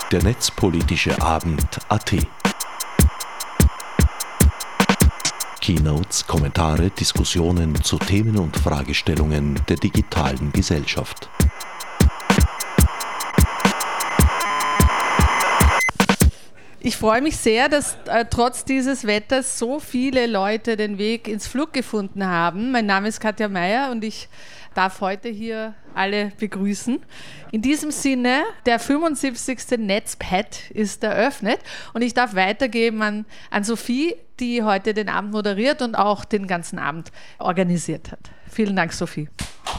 der Netzpolitische Abend AT. Keynotes, Kommentare, Diskussionen zu Themen und Fragestellungen der digitalen Gesellschaft. Ich freue mich sehr, dass trotz dieses Wetters so viele Leute den Weg ins Flug gefunden haben. Mein Name ist Katja Meier und ich darf heute hier alle begrüßen. In diesem Sinne, der 75. Netzpad ist eröffnet und ich darf weitergeben an Sophie, die heute den Abend moderiert und auch den ganzen Abend organisiert hat. Vielen Dank, Sophie.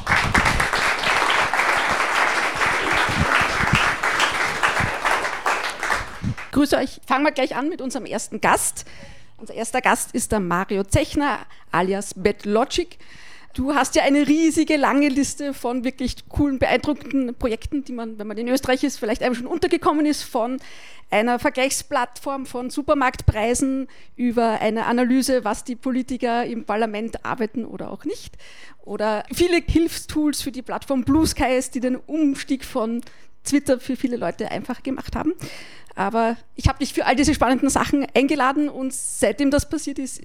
Grüße euch. Fangen wir gleich an mit unserem ersten Gast. Unser erster Gast ist der Mario Zechner alias BadLogic. Du hast ja eine riesige, lange Liste von wirklich coolen, beeindruckenden Projekten, die man, wenn man in Österreich ist, vielleicht einem schon untergekommen ist, von einer Vergleichsplattform von Supermarktpreisen über eine Analyse, was die Politiker im Parlament arbeiten oder auch nicht. Oder viele Hilfstools für die Plattform Blue Skies, die den Umstieg von Twitter für viele Leute einfach gemacht haben. Aber ich habe dich für all diese spannenden Sachen eingeladen und seitdem das passiert ist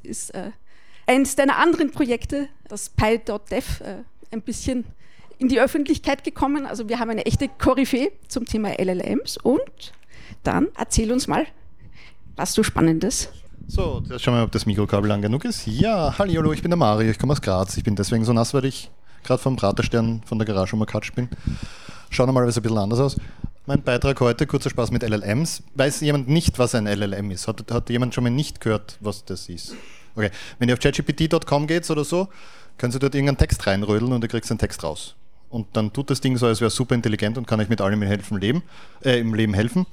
eines deiner anderen Projekte, das Pi.dev, ein bisschen in die Öffentlichkeit gekommen. Also wir haben eine echte Koryphäe zum Thema LLMs und dann erzähl uns mal, was du Spannendes. So, jetzt schauen wir mal, ob das Mikrokabel lang genug ist. Ja, hallo, ich bin der Mario, ich komme aus Graz. Ich bin deswegen so nass, weil ich gerade vom Praterstern von der Garage umgekatscht bin. Schauen wir mal, was ein bisschen anders aus. Mein Beitrag heute, kurzer Spaß mit LLMs. Weiß jemand nicht, was ein LLM ist? Hat jemand schon mal nicht gehört, was das ist? Okay, wenn ihr auf chatgpt.com geht oder so, könnt ihr dort irgendeinen Text reinrödeln und ihr kriegt einen Text raus. Und dann tut das Ding so, als wäre es super intelligent und kann euch mit allem im Leben helfen.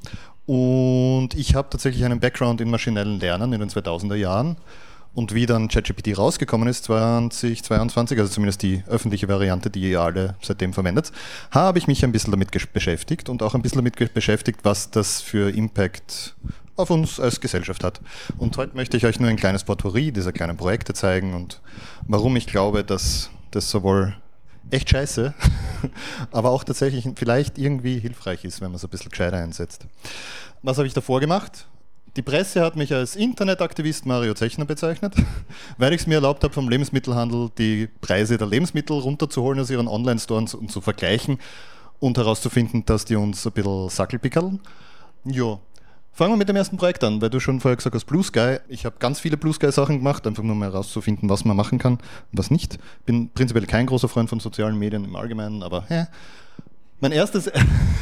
Und ich habe tatsächlich einen Background in maschinellen Lernen in den 2000er Jahren. Und wie dann ChatGPT rausgekommen ist, 2022, also zumindest die öffentliche Variante, die ihr alle seitdem verwendet, habe ich mich ein bisschen damit beschäftigt und auch ein bisschen damit beschäftigt, was das für Impact auf uns als Gesellschaft hat. Und heute möchte ich euch nur ein kleines Potpourri dieser kleinen Projekte zeigen und warum ich glaube, dass das sowohl echt scheiße, aber auch tatsächlich vielleicht irgendwie hilfreich ist, wenn man es ein bisschen gescheiter einsetzt. Was habe ich davor gemacht? Die Presse hat mich als Internetaktivist Mario Zechner bezeichnet, weil ich es mir erlaubt habe, vom Lebensmittelhandel die Preise der Lebensmittel runterzuholen aus ihren Online-Stores und zu vergleichen und herauszufinden, dass die uns ein bisschen Sackelpickeln. Jo. Fangen wir mit dem ersten Projekt an, weil du schon vorher gesagt hast, Blue Sky. Ich habe ganz viele Blue Sky-Sachen gemacht, einfach nur mal herauszufinden, was man machen kann und was nicht. Bin prinzipiell kein großer Freund von sozialen Medien im Allgemeinen, aber Mein erstes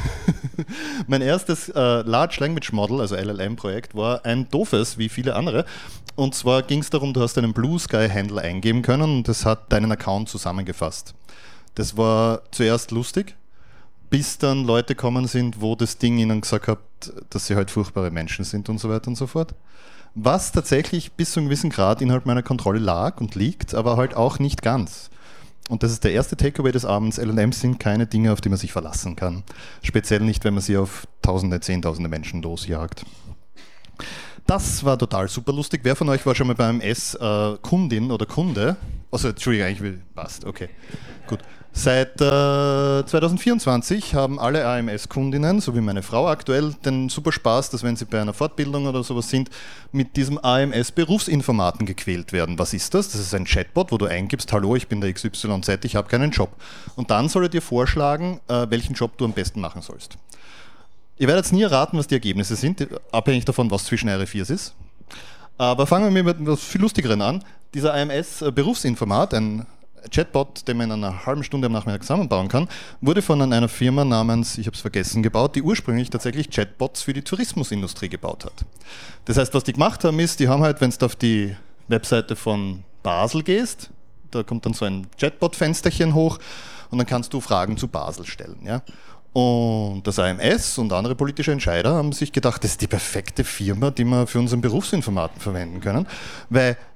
Large Language Model, also LLM-Projekt, war ein doofes, wie viele andere. Und zwar ging es darum, du hast einen Blue Sky-Handle eingeben können und das hat deinen Account zusammengefasst. Das war zuerst lustig, bis dann Leute gekommen sind, wo das Ding ihnen gesagt hat, dass sie halt furchtbare Menschen sind und so weiter und so fort. Was tatsächlich bis zu einem gewissen Grad innerhalb meiner Kontrolle lag und liegt, aber halt auch nicht ganz. Und das ist der erste Takeaway des Abends. LLMs sind keine Dinge, auf die man sich verlassen kann. Speziell nicht, wenn man sie auf Tausende, Zehntausende Menschen losjagt. Das war total super lustig. Wer von euch war schon mal bei AMS Kundin oder Kunde? Also, Entschuldigung, passt, okay, gut. Seit 2024 haben alle AMS-Kundinnen, so wie meine Frau aktuell, den super Spaß, dass wenn sie bei einer Fortbildung oder sowas sind, mit diesem AMS-Berufsinformaten gequält werden. Was ist das? Das ist ein Chatbot, wo du eingibst, hallo, ich bin der XYZ, ich habe keinen Job. Und dann soll er dir vorschlagen, welchen Job du am besten machen sollst. Ihr werdet nie erraten, was die Ergebnisse sind, abhängig davon, was zwischen RF4s ist. Aber fangen wir mit etwas viel Lustigeren an. Dieser AMS-Berufsinformat, ein Chatbot, den man in einer halben Stunde am Nachmittag zusammenbauen kann, wurde von einer Firma namens, ich habe es vergessen, gebaut, die ursprünglich tatsächlich Chatbots für die Tourismusindustrie gebaut hat. Das heißt, was die gemacht haben ist, die haben halt, wenn du auf die Webseite von Basel gehst, da kommt dann so ein Chatbot-Fensterchen hoch und dann kannst du Fragen zu Basel stellen. Ja? Und das AMS und andere politische Entscheider haben sich gedacht, das ist die perfekte Firma, die wir für unseren Berufsinformaten verwenden können, weil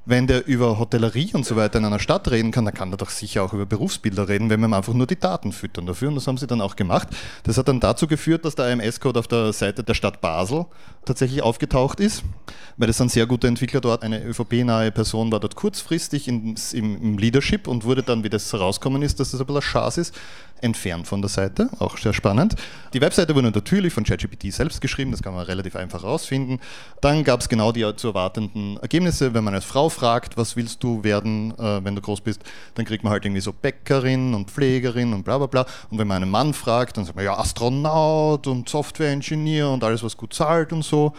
wenn der über Hotellerie und so weiter in einer Stadt reden kann, dann kann er doch sicher auch über Berufsbilder reden, wenn wir einfach nur die Daten füttern dafür. Und das haben sie dann auch gemacht. Das hat dann dazu geführt, dass der AMS-Code auf der Seite der Stadt Basel tatsächlich aufgetaucht ist, weil das ein sehr guter Entwickler dort, eine ÖVP-nahe Person war dort kurzfristig im Leadership und wurde dann, wie das herausgekommen ist, dass das ein bisschen Schaß ist, entfernt von der Seite, auch sehr spannend. Die Webseite wurde natürlich von ChatGPT selbst geschrieben, das kann man relativ einfach herausfinden. Dann gab es genau die zu erwartenden Ergebnisse. Wenn man als Frau fragt, was willst du werden, wenn du groß bist, dann kriegt man halt irgendwie so Bäckerin und Pflegerin und bla bla bla. Und wenn man einen Mann fragt, dann sagt man ja Astronaut und Software-Ingenieur und alles, was gut zahlt und so.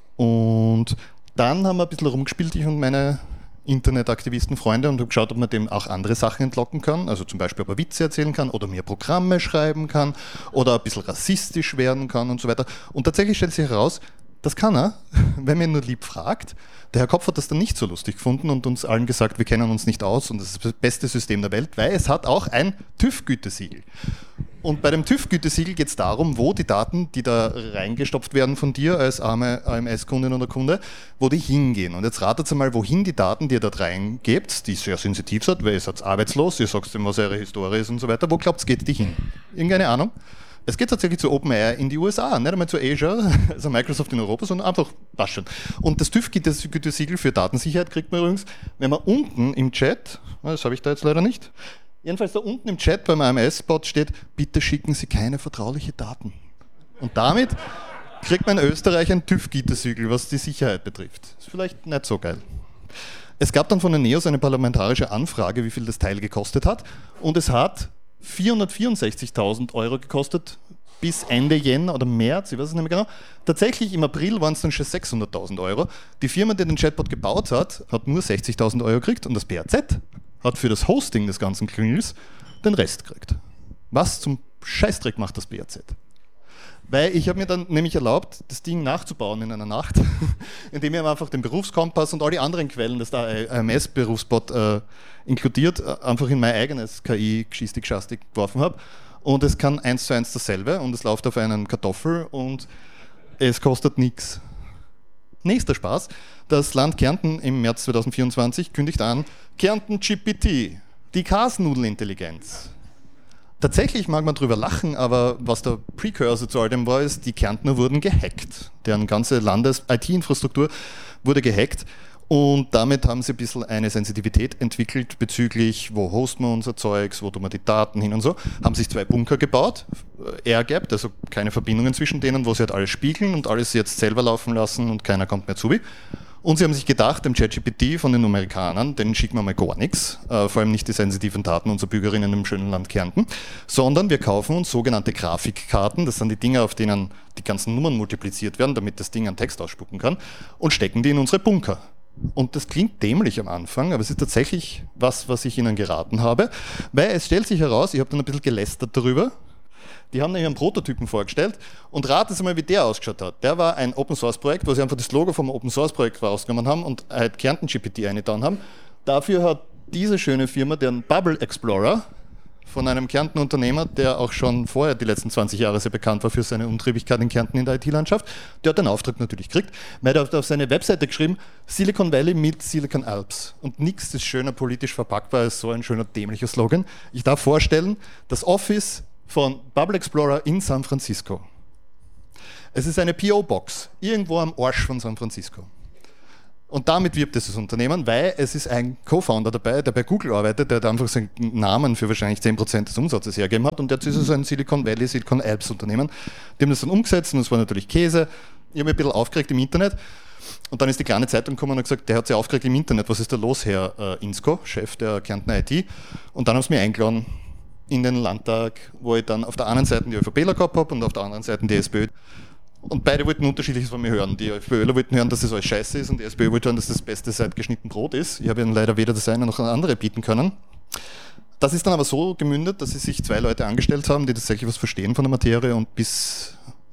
Und dann haben wir ein bisschen rumgespielt, ich und meine Internetaktivisten-Freunde, und habe geschaut, ob man dem auch andere Sachen entlocken kann, also zum Beispiel, ob er Witze erzählen kann oder mehr Programme schreiben kann oder ein bisschen rassistisch werden kann und so weiter. Und tatsächlich stellt sich heraus, das kann er, wenn man ihn nur lieb fragt. Der Herr Kopf hat das dann nicht so lustig gefunden und uns allen gesagt, wir kennen uns nicht aus und das ist das beste System der Welt, weil es hat auch ein TÜV-Gütesiegel. Und bei dem TÜV-Gütesiegel geht es darum, wo die Daten, die da reingestopft werden von dir als arme AMS-Kundin oder Kunde, wo die hingehen. Und jetzt ratet mal, wohin die Daten, die ihr dort reingebt, die sehr sensitiv sind, weil ihr seid arbeitslos, ihr sagt ihm, was eure Historie ist und so weiter. Wo glaubt ihr, geht die hin? Irgendeine Ahnung? Es geht tatsächlich zu OpenAI in die USA, nicht einmal zu Azure, also Microsoft in Europa, sondern einfach, passt schon. Und das TÜV-Gütesiegel für Datensicherheit kriegt man übrigens, wenn man unten im Chat, das habe ich da jetzt leider nicht, jedenfalls da unten im Chat beim AMS-Bot steht, bitte schicken Sie keine vertraulichen Daten. Und damit kriegt man in Österreich ein TÜV-Gütesiegel, was die Sicherheit betrifft. Ist vielleicht nicht so geil. Es gab dann von den NEOS eine parlamentarische Anfrage, wie viel das Teil gekostet hat, und es hat 464.000 Euro gekostet bis Ende Jänner oder März, ich weiß es nicht mehr genau. Tatsächlich im April waren es dann schon 600.000 Euro. Die Firma, die den Chatbot gebaut hat, hat nur 60.000 Euro gekriegt und das BAZ hat für das Hosting des ganzen Klingels den Rest gekriegt. Was zum Scheißdreck macht das BAZ? Weil ich habe mir dann nämlich erlaubt, das Ding nachzubauen in einer Nacht, indem ich einfach den Berufskompass und all die anderen Quellen, das der AMS-Berufsbot inkludiert, einfach in mein eigenes KI-Geschisti-Geschastik geworfen habe. Und es kann 1:1 dasselbe und es läuft auf einen Kartoffel und es kostet nichts. Nächster Spaß, das Land Kärnten im März 2024 kündigt an, Kärnten GPT, die Kasnudelintelligenz. Tatsächlich mag man drüber lachen, aber was der Precursor zu all dem war, ist, die Kärntner wurden gehackt. Deren ganze Landes-IT-Infrastruktur wurde gehackt und damit haben sie ein bisschen eine Sensitivität entwickelt bezüglich, wo hosten wir unser Zeugs, wo tun wir die Daten hin und so. Haben sich 2 Bunker gebaut, air-gapped, also keine Verbindungen zwischen denen, wo sie halt alles spiegeln und alles jetzt selber laufen lassen und keiner kommt mehr zu. Und sie haben sich gedacht, dem ChatGPT von den Amerikanern, denen schicken wir mal gar nichts, vor allem nicht die sensitiven Daten unserer Bürgerinnen im schönen Land Kärnten, sondern wir kaufen uns sogenannte Grafikkarten, das sind die Dinge, auf denen die ganzen Nummern multipliziert werden, damit das Ding einen Text ausspucken kann, und stecken die in unsere Bunker. Und das klingt dämlich am Anfang, aber es ist tatsächlich was ich Ihnen geraten habe, weil es stellt sich heraus, ich habe dann ein bisschen gelästert darüber. Die haben nämlich einen Prototypen vorgestellt und raten Sie mal, wie der ausgeschaut hat. Der war ein Open-Source-Projekt, wo sie einfach das Logo vom Open-Source-Projekt rausgenommen haben und halt Kärnten GPT eingetan haben. Dafür hat diese schöne Firma, den Bubble Explorer, von einem Kärnten Unternehmer, der auch schon vorher die letzten 20 Jahre sehr bekannt war für seine Umtriebigkeit in Kärnten in der IT-Landschaft, der hat den Auftrag natürlich gekriegt, weil er hat auf seine Webseite geschrieben, Silicon Valley mit Silicon Alps. Und nichts ist schöner politisch verpackbar als so ein schöner dämlicher Slogan. Ich darf vorstellen, das Office von Bubble Explorer in San Francisco. Es ist eine PO-Box, irgendwo am Arsch von San Francisco. Und damit wirbt dieses Unternehmen, weil es ist ein Co-Founder dabei, der bei Google arbeitet, der hat einfach seinen Namen für wahrscheinlich 10% des Umsatzes hergegeben hat und jetzt ist es ein Silicon Valley, Silicon Alps Unternehmen. Die haben das dann umgesetzt und es war natürlich Käse. Ich habe mich ein bisschen aufgeregt im Internet und dann ist die kleine Zeitung gekommen und hat gesagt, der hat sich aufgeregt im Internet, was ist da los, Herr Insko, Chef der Kärntner IT. Und dann haben sie mich eingeladen in den Landtag, wo ich dann auf der einen Seite die ÖVPler gehabt habe und auf der anderen Seite die SPÖ. Und beide wollten Unterschiedliches von mir hören. Die FPÖler wollten hören, dass das alles scheiße ist und die SPÖ wollte hören, dass das Beste seit geschnitten Brot ist. Ich habe ihnen leider weder das eine noch das andere bieten können. Das ist dann aber so gemündet, dass sie sich 2 Leute angestellt haben, die tatsächlich was verstehen von der Materie und bis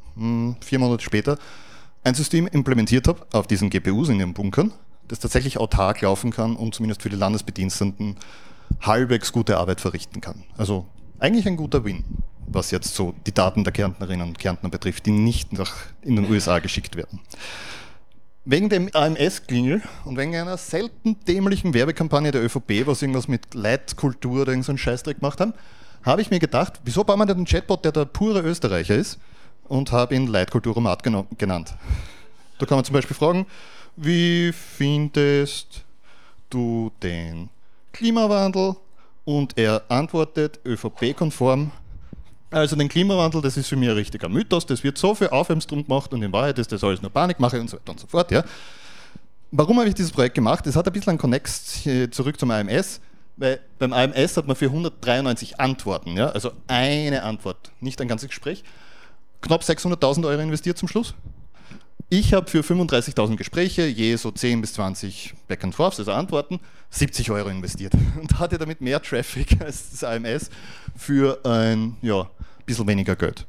4 Monate später ein System implementiert habe auf diesen GPUs in ihren Bunkern, das tatsächlich autark laufen kann und zumindest für die Landesbediensteten halbwegs gute Arbeit verrichten kann. Also eigentlich ein guter Win, was jetzt so die Daten der Kärntnerinnen und Kärntner betrifft, die nicht in den USA geschickt werden. Wegen dem AMS-Klingel und wegen einer selten dämlichen Werbekampagne der ÖVP, was irgendwas mit Leitkultur oder irgend so einen Scheißdreck gemacht haben, habe ich mir gedacht, wieso bauen wir denn einen Chatbot, der der pure Österreicher ist, und habe ihn Leitkulturomat genannt. Da kann man zum Beispiel fragen, wie findest du den Klimawandel? Und er antwortet ÖVP-konform, also den Klimawandel, das ist für mich ein richtiger Mythos, das wird so viel Aufwärms drum gemacht und in Wahrheit ist das alles nur Panikmache und so weiter und so fort. Ja. Warum habe ich dieses Projekt gemacht? Es hat ein bisschen einen Konnex zurück zum AMS, weil beim AMS hat man für 193 Antworten, ja, also eine Antwort, nicht ein ganzes Gespräch, knapp 600.000 Euro investiert zum Schluss. Ich habe für 35.000 Gespräche, je so 10 bis 20 Back and Forths, also Antworten, 70 Euro investiert und hatte damit mehr Traffic als das AMS für ein bisschen weniger Geld.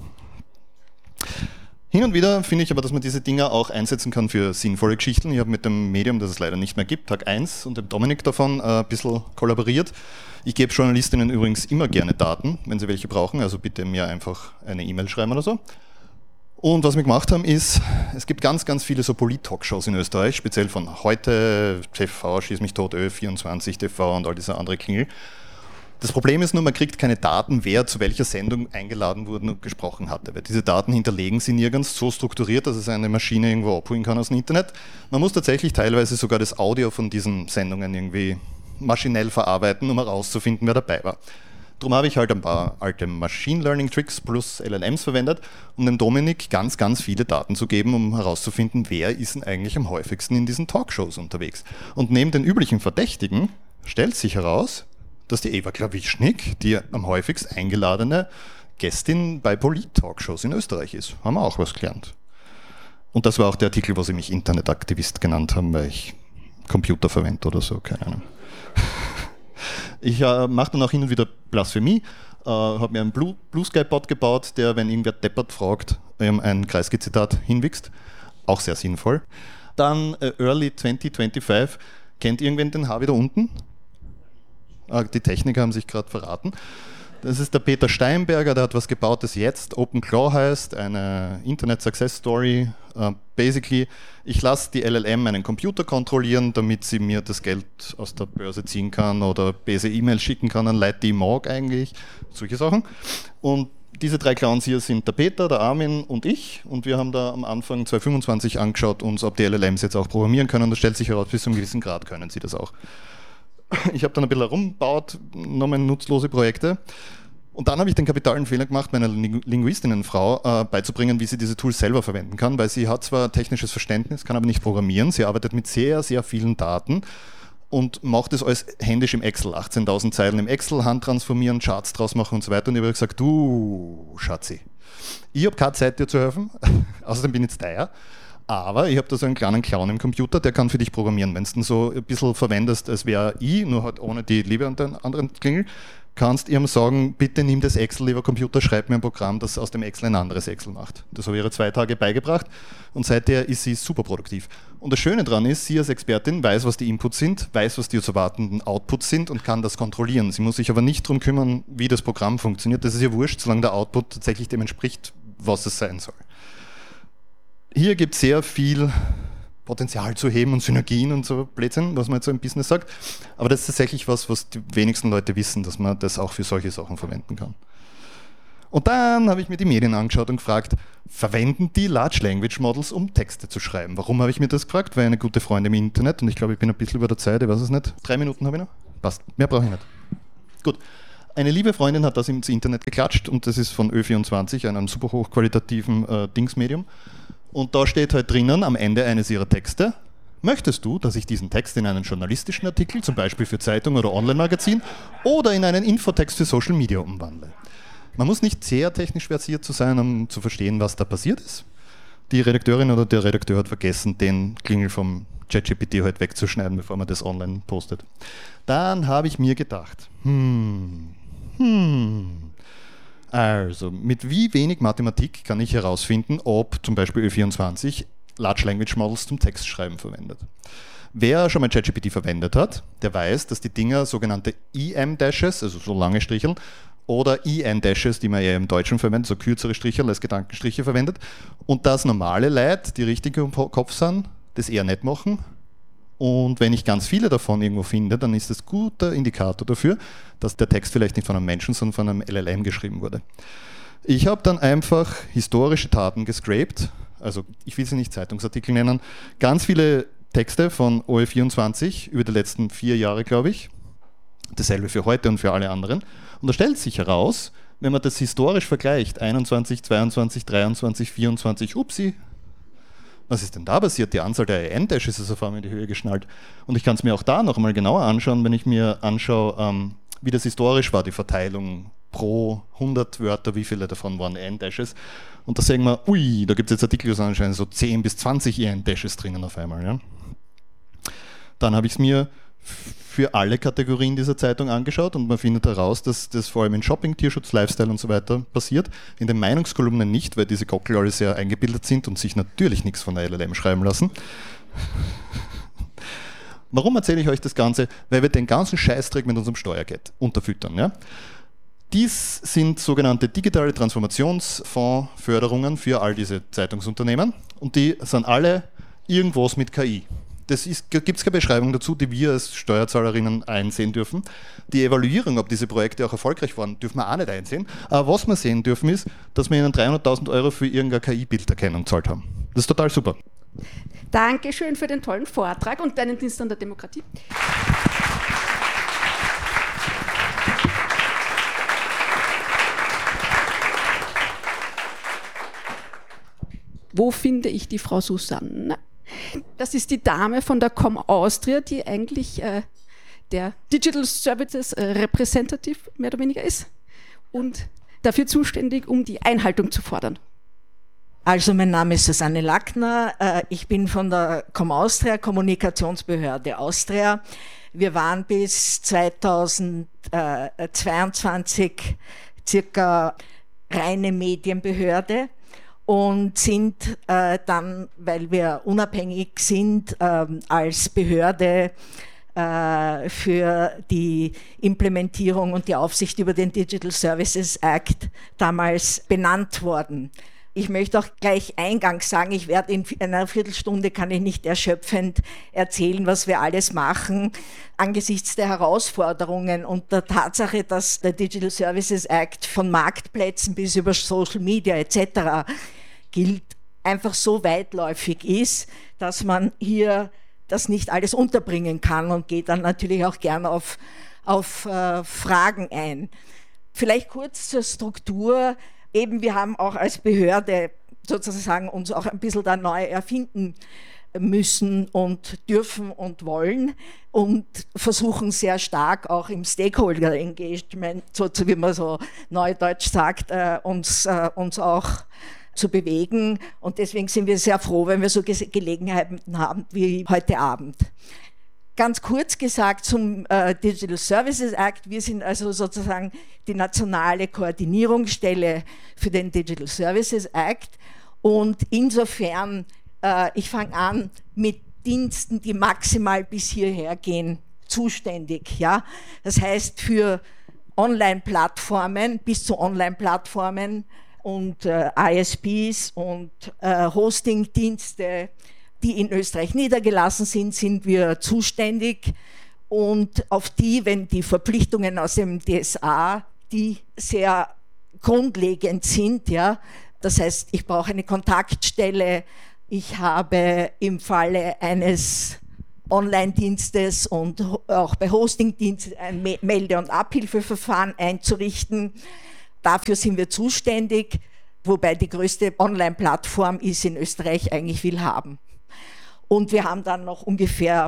Hin und wieder finde ich aber, dass man diese Dinger auch einsetzen kann für sinnvolle Geschichten. Ich habe mit dem Medium, das es leider nicht mehr gibt, Tag 1 und dem Dominik davon ein bisschen kollaboriert. Ich gebe Journalistinnen übrigens immer gerne Daten, wenn sie welche brauchen, also bitte mir einfach eine E-Mail schreiben oder so. Und was wir gemacht haben ist, es gibt ganz, ganz viele so Polit-Talkshows in Österreich, speziell von Heute, TV, Schieß mich tot, Ö24 TV und all diese andere Klingel. Das Problem ist nur, man kriegt keine Daten, wer zu welcher Sendung eingeladen wurde und gesprochen hatte. Weil diese Daten hinterlegen sie nirgends so strukturiert, dass es eine Maschine irgendwo abholen kann aus dem Internet. Man muss tatsächlich teilweise sogar das Audio von diesen Sendungen irgendwie maschinell verarbeiten, um herauszufinden, wer dabei war. Darum habe ich halt ein paar alte Machine Learning Tricks plus LLMs verwendet, um dem Dominik ganz, ganz viele Daten zu geben, um herauszufinden, wer ist denn eigentlich am häufigsten in diesen Talkshows unterwegs. Und neben den üblichen Verdächtigen stellt sich heraus, dass die Eva Klawischnik die am häufigst eingeladene Gästin bei Polit-Talkshows in Österreich ist. Haben wir auch was gelernt. Und das war auch der Artikel, wo sie mich Internetaktivist genannt haben, weil ich Computer verwende oder so, keine Ahnung. Ich mache dann auch hin und wieder Blasphemie, habe mir einen Blue Sky Bot gebaut, der, wenn irgendwer deppert fragt, ein Kreisky-Zitat hinwichst. Auch sehr sinnvoll. Dann Early 2025. Kennt irgendwen den H wieder unten? Die Techniker haben sich gerade verraten. Das ist der Peter Steinberger, der hat was gebaut, das jetzt OpenClaw heißt, eine Internet Success Story. Basically, ich lasse die LLM meinen Computer kontrollieren, damit sie mir das Geld aus der Börse ziehen kann oder böse E-Mails schicken kann an Leute, die ich mag eigentlich, solche Sachen. Und diese 3 Clowns hier sind der Peter, der Armin und ich, und wir haben da am Anfang 2025 angeschaut, ob die LLMs jetzt auch programmieren können, und das stellt sich heraus, bis zu einem gewissen Grad können sie das auch. Ich habe dann ein bisschen herumgebaut, nochmal nutzlose Projekte. Und dann habe ich den kapitalen Fehler gemacht, meiner Linguistinnenfrau beizubringen, wie sie diese Tools selber verwenden kann, weil sie hat zwar technisches Verständnis, kann aber nicht programmieren. Sie arbeitet mit sehr, sehr vielen Daten und macht das alles händisch im Excel. 18.000 Zeilen im Excel, Hand transformieren, Charts draus machen und so weiter. Und ich habe gesagt, du Schatzi, ich habe keine Zeit, dir zu helfen, außerdem bin ich jetzt teuer. Aber ich habe da so einen kleinen Clown im Computer, der kann für dich programmieren. Wenn du ihn so ein bisschen verwendest, als wäre ich, nur halt ohne die Liebe und den anderen Klingel, kannst ihm sagen, bitte nimm das Excel, lieber Computer, schreib mir ein Programm, das aus dem Excel ein anderes Excel macht. Das habe ich ihr 2 Tage beigebracht und seither ist sie super produktiv. Und das Schöne daran ist, sie als Expertin weiß, was die Inputs sind, weiß, was die zu erwartenden Outputs sind und kann das kontrollieren. Sie muss sich aber nicht darum kümmern, wie das Programm funktioniert. Das ist ihr wurscht, solange der Output tatsächlich dem entspricht, was es sein soll. Hier gibt es sehr viel Potenzial zu heben und Synergien und so Blödsinn, was man jetzt so im Business sagt. Aber das ist tatsächlich was die wenigsten Leute wissen, dass man das auch für solche Sachen verwenden kann. Und dann habe ich mir die Medien angeschaut und gefragt, verwenden die Large Language Models, um Texte zu schreiben? Warum habe ich mir das gefragt? Weil eine gute Freundin im Internet, und ich glaube, ich bin ein bisschen über der Zeit, ich weiß es nicht, 3 Minuten habe ich noch? Passt, mehr brauche ich nicht. Gut. Eine liebe Freundin hat das ins Internet geklatscht und das ist von Ö24, einem super hochqualitativen Dingsmedium. Und da steht halt drinnen am Ende eines ihrer Texte, möchtest du, dass ich diesen Text in einen journalistischen Artikel, zum Beispiel für Zeitung oder Online-Magazin, oder in einen Infotext für Social Media umwandle? Man muss nicht sehr technisch versiert zu sein, um zu verstehen, was da passiert ist. Die Redakteurin oder der Redakteur hat vergessen, den Klingel vom ChatGPT halt wegzuschneiden, bevor man das online postet. Dann habe ich mir gedacht, also, mit wie wenig Mathematik kann ich herausfinden, ob zum Beispiel Ö24 Large Language Models zum Textschreiben verwendet. Wer schon mal ChatGPT verwendet hat, der weiß, dass die Dinger sogenannte EM-Dashes, also so lange Stricheln, oder EN-Dashes, die man eher im Deutschen verwendet, so kürzere Striche als Gedankenstriche verwendet, und dass normale Leute, die richtig im Kopf sind, das eher nicht machen. Und wenn ich ganz viele davon irgendwo finde, dann ist das ein guter Indikator dafür, dass der Text vielleicht nicht von einem Menschen, sondern von einem LLM geschrieben wurde. Ich habe dann einfach historische Daten gescraped, also ich will sie nicht Zeitungsartikel nennen, ganz viele Texte von OE24 über die letzten 4 Jahre, glaube ich. Dasselbe für heute und für alle anderen. Und da stellt sich heraus, wenn man das historisch vergleicht, 21, 22, 23, 24, upsi, was ist denn da passiert? Die Anzahl der EN-Dashes ist auf einmal in die Höhe geschnallt. Und ich kann es mir auch da noch einmal genauer anschauen, wenn ich mir anschaue, wie das historisch war, die Verteilung pro 100 Wörter, wie viele davon waren EN-Dashes. Und da sagen wir, ui, da gibt es jetzt Artikel, die sind anscheinend so 10 bis 20 EN-Dashes drinnen auf einmal. Ja. Dann habe ich es mir für alle Kategorien dieser Zeitung angeschaut und man findet heraus, dass das vor allem in Shopping, Tierschutz, Lifestyle und so weiter passiert. In den Meinungskolumnen nicht, weil diese Gockel alle sehr eingebildet sind und sich natürlich nichts von der LLM schreiben lassen. Warum erzähle ich euch das Ganze? Weil wir den ganzen Scheißdreck mit unserem Steuergeld unterfüttern. Ja? Dies sind sogenannte digitale Transformationsfondsförderungen für all diese Zeitungsunternehmen und die sind alle irgendwas mit KI. Gibt es keine Beschreibung dazu, die wir als Steuerzahlerinnen einsehen dürfen. Die Evaluierung, ob diese Projekte auch erfolgreich waren, dürfen wir auch nicht einsehen. Aber was wir sehen dürfen ist, dass wir ihnen 300.000 € für irgendeine KI-Bilderkennung gezahlt haben. Das ist total super. Dankeschön für den tollen Vortrag und deinen Dienst an der Demokratie. Wo finde ich die Frau Susanne? Das ist die Dame von der ComAustria, die eigentlich der Digital Services Representative mehr oder weniger ist und dafür zuständig, um die Einhaltung zu fordern. Also mein Name ist Susanne Lackner, ich bin von der ComAustria, Kommunikationsbehörde Austria. Wir waren bis 2022 circa reine Medienbehörde und sind dann, weil wir unabhängig sind, als Behörde für die Implementierung und die Aufsicht über den Digital Services Act damals benannt worden. Ich möchte auch gleich eingangs sagen, ich werde in einer Viertelstunde, kann ich nicht erschöpfend erzählen, was wir alles machen, angesichts der Herausforderungen und der Tatsache, dass der Digital Services Act von Marktplätzen bis über Social Media etc. gilt, einfach so weitläufig ist, dass man hier das nicht alles unterbringen kann und geht dann natürlich auch gern auf Fragen ein. Vielleicht kurz zur Struktur. Eben, wir haben auch als Behörde sozusagen uns auch ein bisschen da neu erfinden müssen und dürfen und wollen und versuchen sehr stark auch im Stakeholder-Engagement, so wie man so neudeutsch sagt, uns auch zu bewegen. Und deswegen sind wir sehr froh, wenn wir so Gelegenheiten haben wie heute Abend. Ganz kurz gesagt zum Digital Services Act. Wir sind also sozusagen die nationale Koordinierungsstelle für den Digital Services Act. Und insofern, ich fange an mit Diensten, die maximal bis hierher gehen, zuständig. Ja? Das heißt für Online-Plattformen bis zu Online-Plattformen und ISPs und Hosting-Dienste, die in Österreich niedergelassen sind, sind wir zuständig und auf die, wenn die Verpflichtungen aus dem DSA, die sehr grundlegend sind, ja, das heißt, ich brauche eine Kontaktstelle, ich habe im Falle eines Online-Dienstes und auch bei Hosting-Diensten ein Melde- und Abhilfeverfahren einzurichten. Dafür sind wir zuständig, wobei die größte Online-Plattform ist in Österreich eigentlich Willhaben. Und wir haben dann noch ungefähr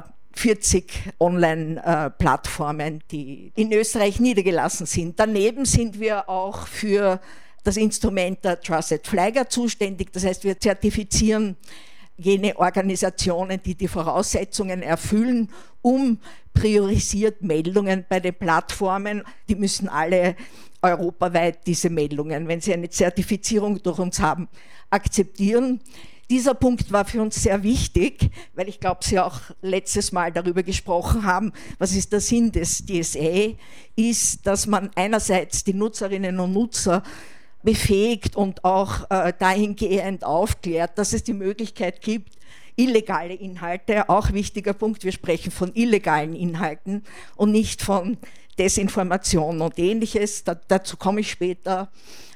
40 Online-Plattformen, die in Österreich niedergelassen sind. Daneben sind wir auch für das Instrument der Trusted Flagger zuständig. Das heißt, wir zertifizieren jene Organisationen, die die Voraussetzungen erfüllen, um priorisiert Meldungen bei den Plattformen. Die müssen alle europaweit diese Meldungen, wenn sie eine Zertifizierung durch uns haben, akzeptieren. Dieser Punkt war für uns sehr wichtig, weil ich glaube, Sie auch letztes Mal darüber gesprochen haben, was ist der Sinn des DSA, ist, dass man einerseits die Nutzerinnen und Nutzer befähigt und auch dahingehend aufklärt, dass es die Möglichkeit gibt, illegale Inhalte, auch wichtiger Punkt, wir sprechen von illegalen Inhalten und nicht von Desinformation und Ähnliches, dazu komme ich später.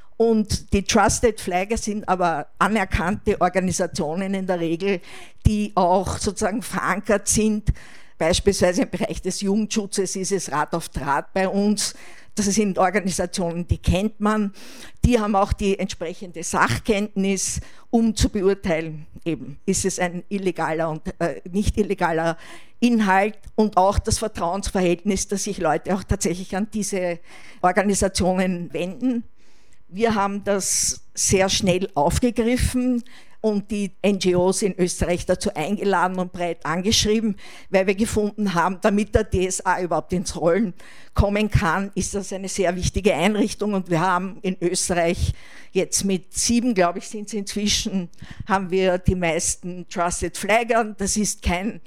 Und die Trusted Flagger sind aber anerkannte Organisationen in der Regel, die auch sozusagen verankert sind. Beispielsweise im Bereich des Jugendschutzes ist es Rat auf Draht bei uns. Das sind Organisationen, die kennt man. Die haben auch die entsprechende Sachkenntnis, um zu beurteilen, eben, ist es ein illegaler und nicht illegaler Inhalt, und auch das Vertrauensverhältnis, dass sich Leute auch tatsächlich an diese Organisationen wenden. Wir haben das sehr schnell aufgegriffen und die NGOs in Österreich dazu eingeladen und breit angeschrieben, weil wir gefunden haben, damit der DSA überhaupt ins Rollen kommen kann, ist das eine sehr wichtige Einrichtung, und wir haben in Österreich jetzt mit 7, glaube ich, sind es inzwischen, haben wir die meisten Trusted Flaggern. Das ist kein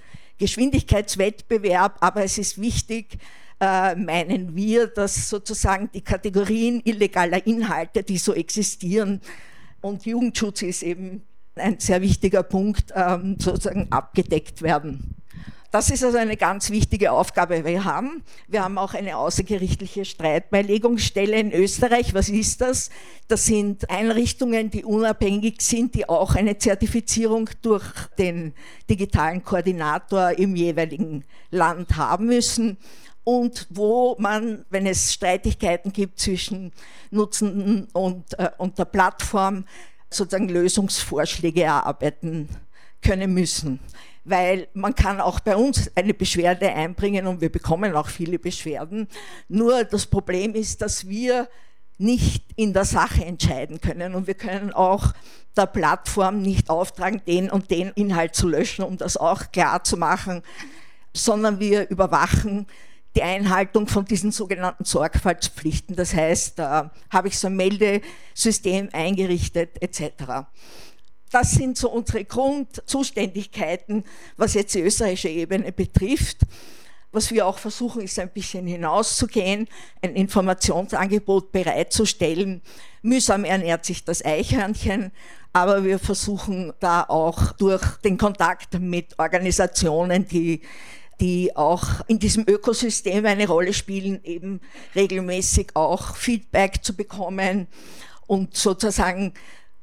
Geschwindigkeitswettbewerb, aber es ist wichtig, meinen wir, dass sozusagen die Kategorien illegaler Inhalte, die so existieren, und Jugendschutz ist eben ein sehr wichtiger Punkt, sozusagen abgedeckt werden. Das ist also eine ganz wichtige Aufgabe, die wir haben. Wir haben auch eine außergerichtliche Streitbeilegungsstelle in Österreich. Was ist das? Das sind Einrichtungen, die unabhängig sind, die auch eine Zertifizierung durch den digitalen Koordinator im jeweiligen Land haben müssen. Und wo man, wenn es Streitigkeiten gibt zwischen Nutzenden und der Plattform, sozusagen Lösungsvorschläge erarbeiten können müssen. Weil man kann auch bei uns eine Beschwerde einbringen und wir bekommen auch viele Beschwerden. Nur das Problem ist, dass wir nicht in der Sache entscheiden können, und wir können auch der Plattform nicht auftragen, den und den Inhalt zu löschen, um das auch klar zu machen, sondern wir überwachen die Einhaltung von diesen sogenannten Sorgfaltspflichten. Das heißt, da habe ich so ein Meldesystem eingerichtet etc. Das sind so unsere Grundzuständigkeiten, was jetzt die österreichische Ebene betrifft. Was wir auch versuchen, ist ein bisschen hinauszugehen, ein Informationsangebot bereitzustellen. Mühsam ernährt sich das Eichhörnchen, aber wir versuchen da auch durch den Kontakt mit Organisationen, die auch in diesem Ökosystem eine Rolle spielen, eben regelmäßig auch Feedback zu bekommen und sozusagen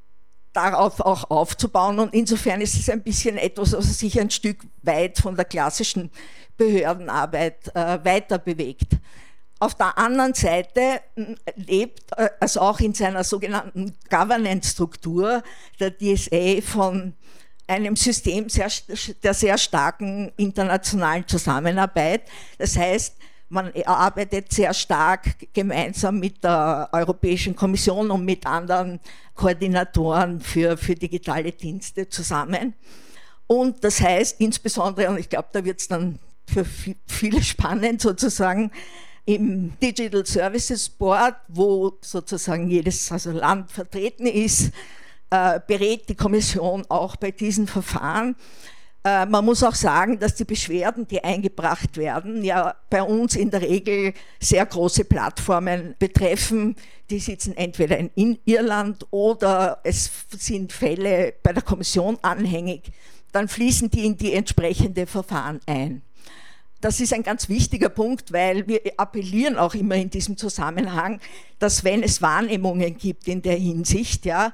darauf auch aufzubauen. Und insofern ist es ein bisschen etwas, was sich ein Stück weit von der klassischen Behördenarbeit weiter bewegt. Auf der anderen Seite lebt, also auch in seiner sogenannten Governance-Struktur, der DSA von einem System der sehr starken internationalen Zusammenarbeit. Das heißt, man arbeitet sehr stark gemeinsam mit der Europäischen Kommission und mit anderen Koordinatoren für digitale Dienste zusammen. Und das heißt insbesondere, und ich glaube, da wird es dann für viele spannend sozusagen, im Digital Services Board, wo sozusagen jedes Land vertreten ist, berät die Kommission auch bei diesen Verfahren. Man muss auch sagen, dass die Beschwerden, die eingebracht werden, ja bei uns in der Regel sehr große Plattformen betreffen. Die sitzen entweder in Irland oder es sind Fälle bei der Kommission anhängig. Dann fließen die in die entsprechende Verfahren ein. Das ist ein ganz wichtiger Punkt, weil wir appellieren auch immer in diesem Zusammenhang, dass wenn es Wahrnehmungen gibt in der Hinsicht, ja,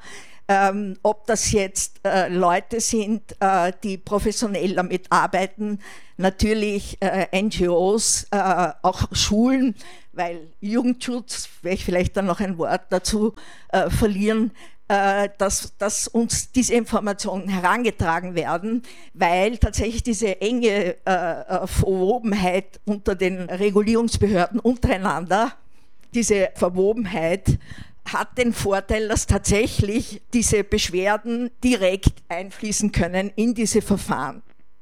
ob das jetzt Leute sind, die professionell damit arbeiten, natürlich NGOs, auch Schulen, weil Jugendschutz, werde ich vielleicht dann noch ein Wort dazu verlieren, dass uns diese Informationen herangetragen werden, weil tatsächlich diese enge Verwobenheit unter den Regulierungsbehörden untereinander, diese Verwobenheit hat den Vorteil, dass tatsächlich diese Beschwerden direkt einfließen können in diese Verfahren.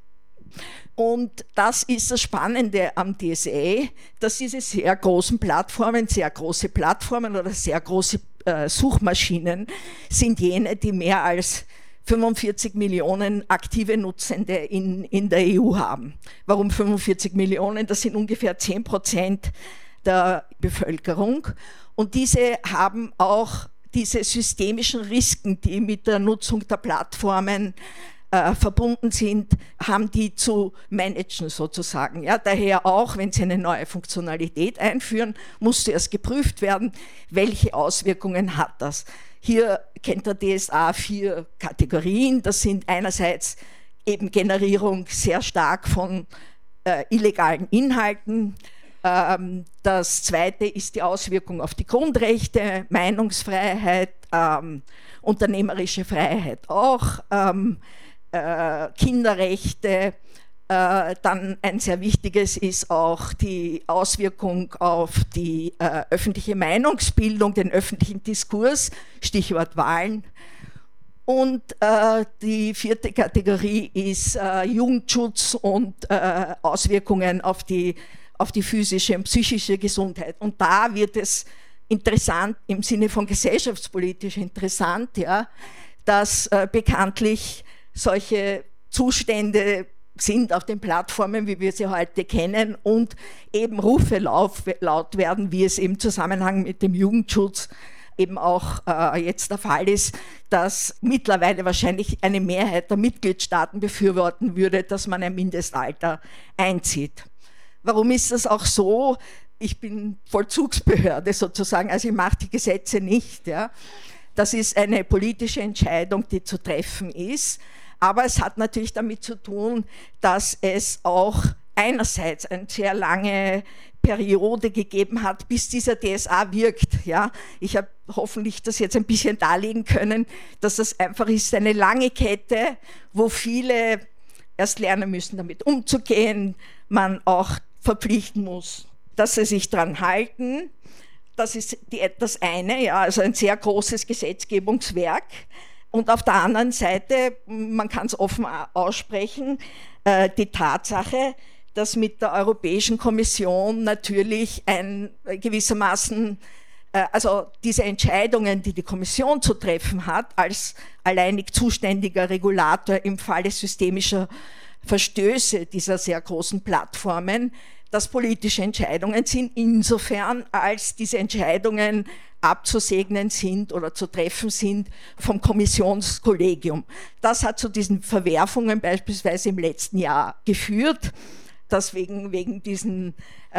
Und das ist das Spannende am DSA, dass diese sehr großen Plattformen, sehr große Plattformen oder sehr große Suchmaschinen sind jene, die mehr als 45 Millionen aktive Nutzende in der EU haben. Warum 45 Millionen? Das sind ungefähr 10% der Bevölkerung. Und diese haben auch diese systemischen Risiken, die mit der Nutzung der Plattformen verbunden sind, haben die zu managen sozusagen. Ja, daher auch, wenn sie eine neue Funktionalität einführen, muss zuerst geprüft werden, welche Auswirkungen hat das. Hier kennt der DSA 4 Kategorien. Das sind einerseits eben Generierung sehr stark von illegalen Inhalten. Das zweite ist die Auswirkung auf die Grundrechte, Meinungsfreiheit, unternehmerische Freiheit auch, Kinderrechte. Dann ein sehr wichtiges ist auch die Auswirkung auf die öffentliche Meinungsbildung, den öffentlichen Diskurs, Stichwort Wahlen. Und die vierte Kategorie ist Jugendschutz und Auswirkungen auf die physische und psychische Gesundheit. Und da wird es interessant, im Sinne von gesellschaftspolitisch interessant, ja, dass bekanntlich solche Zustände sind auf den Plattformen, wie wir sie heute kennen, und eben Rufe laut werden, wie es im Zusammenhang mit dem Jugendschutz eben auch jetzt der Fall ist, dass mittlerweile wahrscheinlich eine Mehrheit der Mitgliedstaaten befürworten würde, dass man ein Mindestalter einzieht. Warum ist das auch so? Ich bin Vollzugsbehörde sozusagen, also ich mache die Gesetze nicht. Ja. Das ist eine politische Entscheidung, die zu treffen ist. Aber es hat natürlich damit zu tun, dass es auch einerseits eine sehr lange Periode gegeben hat, bis dieser DSA wirkt. Ja. Ich habe hoffentlich das jetzt ein bisschen darlegen können, dass das einfach ist eine lange Kette, wo viele erst lernen müssen, damit umzugehen, man auch verpflichten muss, dass sie sich daran halten. Das ist das eine, ja, also ein sehr großes Gesetzgebungswerk. Und auf der anderen Seite, man kann es offen aussprechen, die Tatsache, dass mit der Europäischen Kommission natürlich gewissermaßen, also diese Entscheidungen, die die Kommission zu treffen hat, als alleinig zuständiger Regulator im Falle systemischer Verstöße dieser sehr großen Plattformen, dass politische Entscheidungen sind, insofern als diese Entscheidungen abzusegnen sind oder zu treffen sind vom Kommissionskollegium. Das hat zu diesen Verwerfungen beispielsweise im letzten Jahr geführt, dass wegen diesen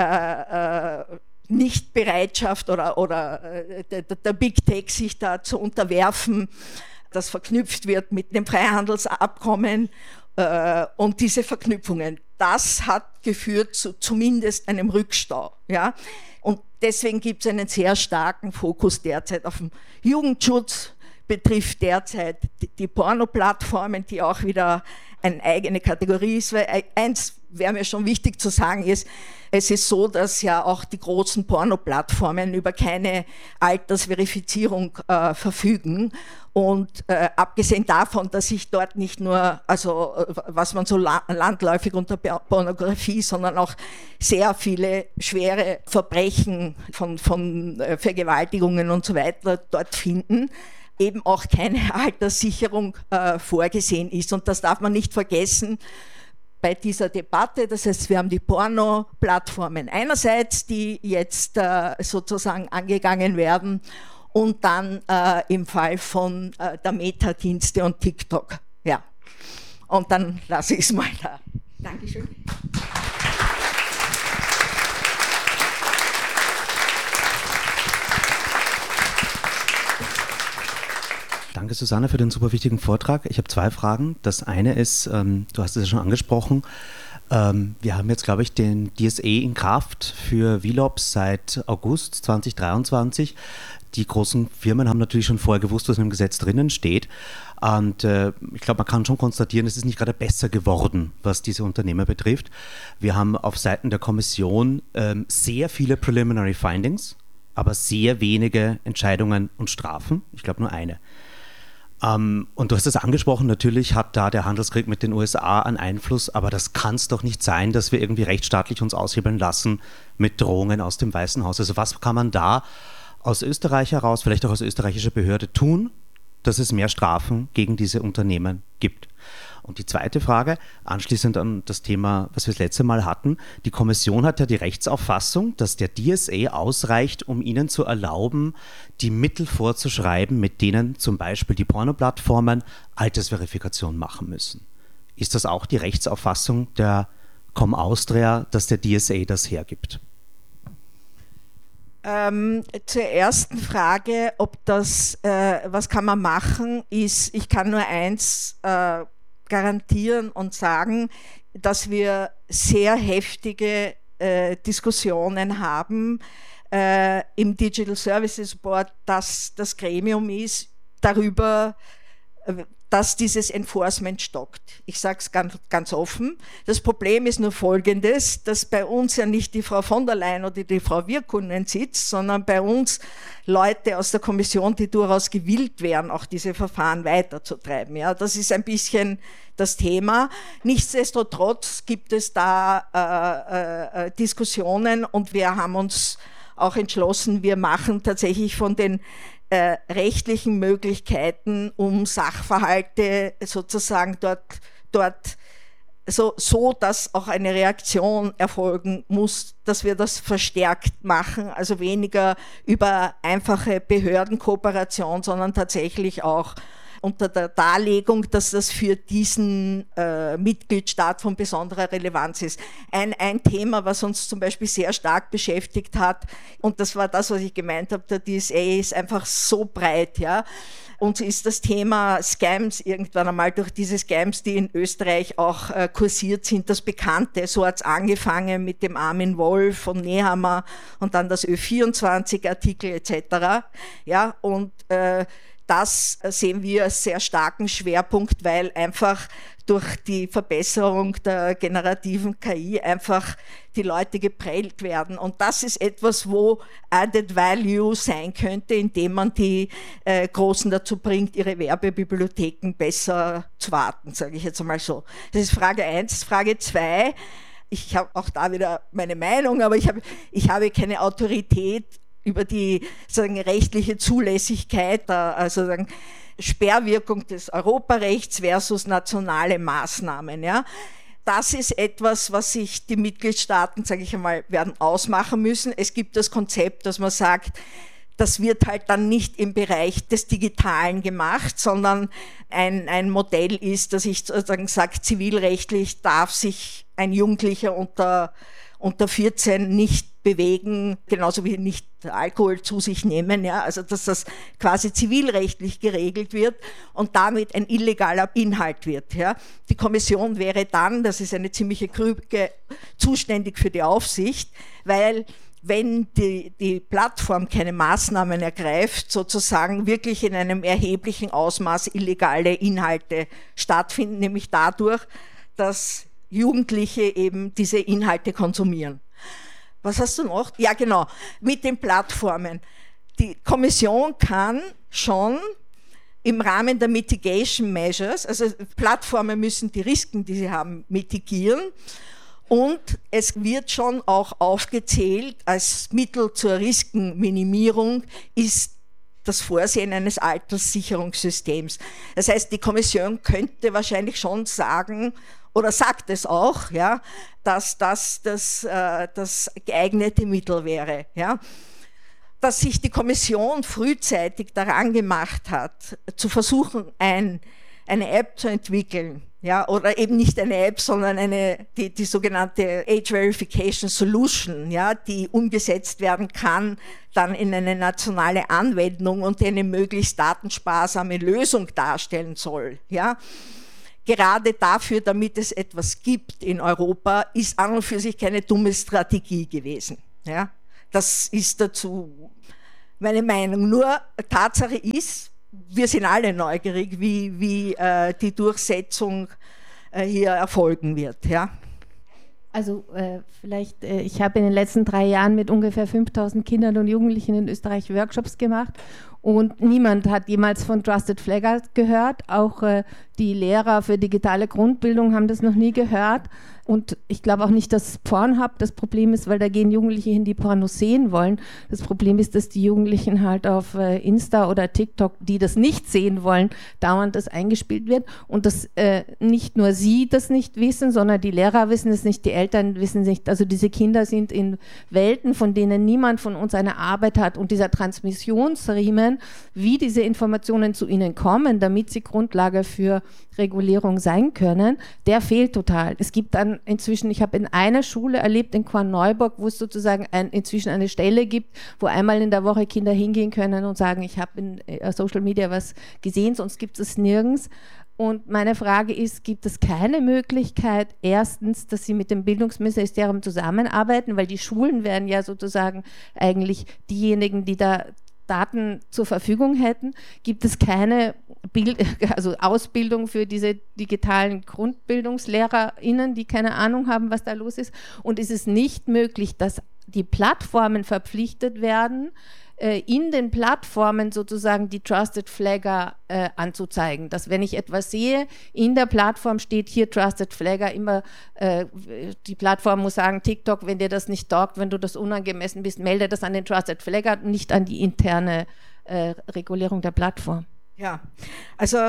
Nichtbereitschaft oder der Big Tech sich da zu unterwerfen, das verknüpft wird mit dem Freihandelsabkommen und diese Verknüpfungen. Das hat geführt zu zumindest einem Rückstau. Ja? Und deswegen gibt es einen sehr starken Fokus derzeit auf den Jugendschutz, betrifft derzeit die Porno-Plattformen, die auch wieder eine eigene Kategorie ist. Weil eins wäre mir schon wichtig zu sagen ist, es ist so, dass ja auch die großen Porno-Plattformen über keine Altersverifizierung verfügen. Und abgesehen davon, dass ich dort nicht nur, also was man so landläufig unter Pornografie, sondern auch sehr viele schwere Verbrechen von Vergewaltigungen und so weiter dort finden, eben auch keine Alterssicherung vorgesehen ist. Und das darf man nicht vergessen bei dieser Debatte. Das heißt, wir haben die Porno-Plattformen einerseits, die jetzt sozusagen angegangen werden, und dann im Fall von der Meta-Dienste und TikTok. Ja. Und dann lasse ich es mal da. Dankeschön. Danke, Susanne, für den super wichtigen Vortrag. Ich habe 2 Fragen. Das eine ist, du hast es ja schon angesprochen, wir haben jetzt, glaube ich, den DSA in Kraft für VLOPs seit August 2023. Die großen Firmen haben natürlich schon vorher gewusst, was in dem Gesetz drinnen steht. Und ich glaube, man kann schon konstatieren, es ist nicht gerade besser geworden, was diese Unternehmer betrifft. Wir haben auf Seiten der Kommission sehr viele Preliminary Findings, aber sehr wenige Entscheidungen und Strafen. Ich glaube nur eine. Und du hast es angesprochen, natürlich hat da der Handelskrieg mit den USA einen Einfluss, aber das kann es doch nicht sein, dass wir irgendwie rechtsstaatlich uns aushebeln lassen mit Drohungen aus dem Weißen Haus. Also was kann man da aus Österreich heraus, vielleicht auch als österreichische Behörde tun, dass es mehr Strafen gegen diese Unternehmen gibt? Und die zweite Frage, anschließend an das Thema, was wir das letzte Mal hatten, die Kommission hat ja die Rechtsauffassung, dass der DSA ausreicht, um ihnen zu erlauben, die Mittel vorzuschreiben, mit denen zum Beispiel die Pornoplattformen Altersverifikation machen müssen. Ist das auch die Rechtsauffassung der ComAustria, dass der DSA das hergibt? Zur ersten Frage, ob das, was kann man machen, ist, ich kann nur eins garantieren und sagen, dass wir sehr heftige Diskussionen haben im Digital Services Board, dass das Gremium ist, darüber, dass dieses Enforcement stockt. Ich sage es ganz offen. Das Problem ist nur folgendes, dass bei uns ja nicht die Frau von der Leyen oder die Frau Virkkunen sitzt, sondern bei uns Leute aus der Kommission, die durchaus gewillt wären, auch diese Verfahren weiterzutreiben. Ja, das ist ein bisschen das Thema. Nichtsdestotrotz gibt es da Diskussionen und wir haben uns auch entschlossen, wir machen tatsächlich von den rechtlichen Möglichkeiten, um Sachverhalte sozusagen dort so, dass auch eine Reaktion erfolgen muss, dass wir das verstärkt machen, also weniger über einfache Behördenkooperation, sondern tatsächlich auch unter der Darlegung, dass das für diesen Mitgliedstaat von besonderer Relevanz ist. Ein Thema, was uns zum Beispiel sehr stark beschäftigt hat, und das war das, was ich gemeint habe, der DSA ist einfach so breit, ja. Uns ist das Thema Scams irgendwann einmal durch diese Scams, die in Österreich auch kursiert sind, das Bekannte. So hat es angefangen mit dem Armin Wolf von Nehammer und dann das Ö24-Artikel etc. Ja, und das sehen wir als sehr starken Schwerpunkt, weil einfach durch die Verbesserung der generativen KI einfach die Leute geprellt werden. Und das ist etwas, wo Added Value sein könnte, indem man die Großen dazu bringt, ihre Werbebibliotheken besser zu warten, sage ich jetzt einmal so. Das ist Frage 1. Frage 2, ich habe auch da wieder meine Meinung, aber ich habe keine Autorität über die rechtliche Zulässigkeit, also Sperrwirkung des Europarechts versus nationale Maßnahmen. Ja. Das ist etwas, was sich die Mitgliedstaaten, sage ich einmal, werden ausmachen müssen. Es gibt das Konzept, dass man sagt, das wird halt dann nicht im Bereich des Digitalen gemacht, sondern ein Modell ist, dass ich sozusagen sage, zivilrechtlich darf sich ein Jugendlicher unter 14 nicht bewegen, genauso wie nicht Alkohol zu sich nehmen, ja, also dass das quasi zivilrechtlich geregelt wird und damit ein illegaler Inhalt wird. Ja. Die Kommission wäre dann, das ist eine ziemliche Krücke, zuständig für die Aufsicht, weil wenn die Plattform keine Maßnahmen ergreift, sozusagen wirklich in einem erheblichen Ausmaß illegale Inhalte stattfinden, nämlich dadurch, dass Jugendliche eben diese Inhalte konsumieren. Was hast du noch? Ja, genau, mit den Plattformen. Die Kommission kann schon im Rahmen der Mitigation Measures, also Plattformen müssen die Risiken, die sie haben, mitigieren, und es wird schon auch aufgezählt, als Mittel zur Riskenminimierung ist das Vorsehen eines Alterssicherungssystems. Das heißt, die Kommission könnte wahrscheinlich schon sagen, oder sagt es auch, ja, dass das geeignete Mittel wäre. Ja. Dass sich die Kommission frühzeitig daran gemacht hat, zu versuchen, eine App zu entwickeln, ja, oder eben nicht eine App, sondern die sogenannte Age Verification Solution, ja, die umgesetzt werden kann, dann in eine nationale Anwendung und die eine möglichst datensparsame Lösung darstellen soll. Ja. Gerade dafür, damit es etwas gibt in Europa, ist an und für sich keine dumme Strategie gewesen. Ja? Das ist dazu meine Meinung. Nur Tatsache ist, wir sind alle neugierig, wie die Durchsetzung hier erfolgen wird. Ja? Also vielleicht, ich habe in den letzten 3 Jahren mit ungefähr 5000 Kindern und Jugendlichen in Österreich Workshops gemacht und niemand hat jemals von Trusted Flaggers gehört. Auch die Lehrer für digitale Grundbildung haben das noch nie gehört. Und ich glaube auch nicht, dass Pornhub das Problem ist, weil da gehen Jugendliche hin, die Pornos sehen wollen. Das Problem ist, dass die Jugendlichen halt auf Insta oder TikTok, die das nicht sehen wollen, dauernd das eingespielt wird. Und dass nicht nur sie das nicht wissen, sondern die Lehrer wissen es nicht, die Eltern wissen es nicht. Also diese Kinder sind in Welten, von denen niemand von uns eine Arbeit hat. Und dieser Transmissionsriemen, wie diese Informationen zu ihnen kommen, damit sie Grundlage für Regulierung sein können, der fehlt total. Es gibt dann inzwischen, ich habe in einer Schule erlebt, in Korneuburg, wo es sozusagen inzwischen eine Stelle gibt, wo einmal in der Woche Kinder hingehen können und sagen, ich habe in Social Media was gesehen, sonst gibt es nirgends. Und meine Frage ist, gibt es keine Möglichkeit, erstens, dass Sie mit dem Bildungsministerium zusammenarbeiten, weil die Schulen wären ja sozusagen eigentlich diejenigen, die da Daten zur Verfügung hätten? Gibt es keine Ausbildung für diese digitalen GrundbildungslehrerInnen, die keine Ahnung haben, was da los ist? Und ist es nicht möglich, dass die Plattformen verpflichtet werden, in den Plattformen sozusagen die Trusted Flagger anzuzeigen, dass wenn ich etwas sehe, in der Plattform steht hier Trusted Flagger, immer die Plattform muss sagen, TikTok, wenn dir das nicht taugt, wenn du das unangemessen bist, melde das an den Trusted Flagger, nicht an die interne Regulierung der Plattform. Ja, also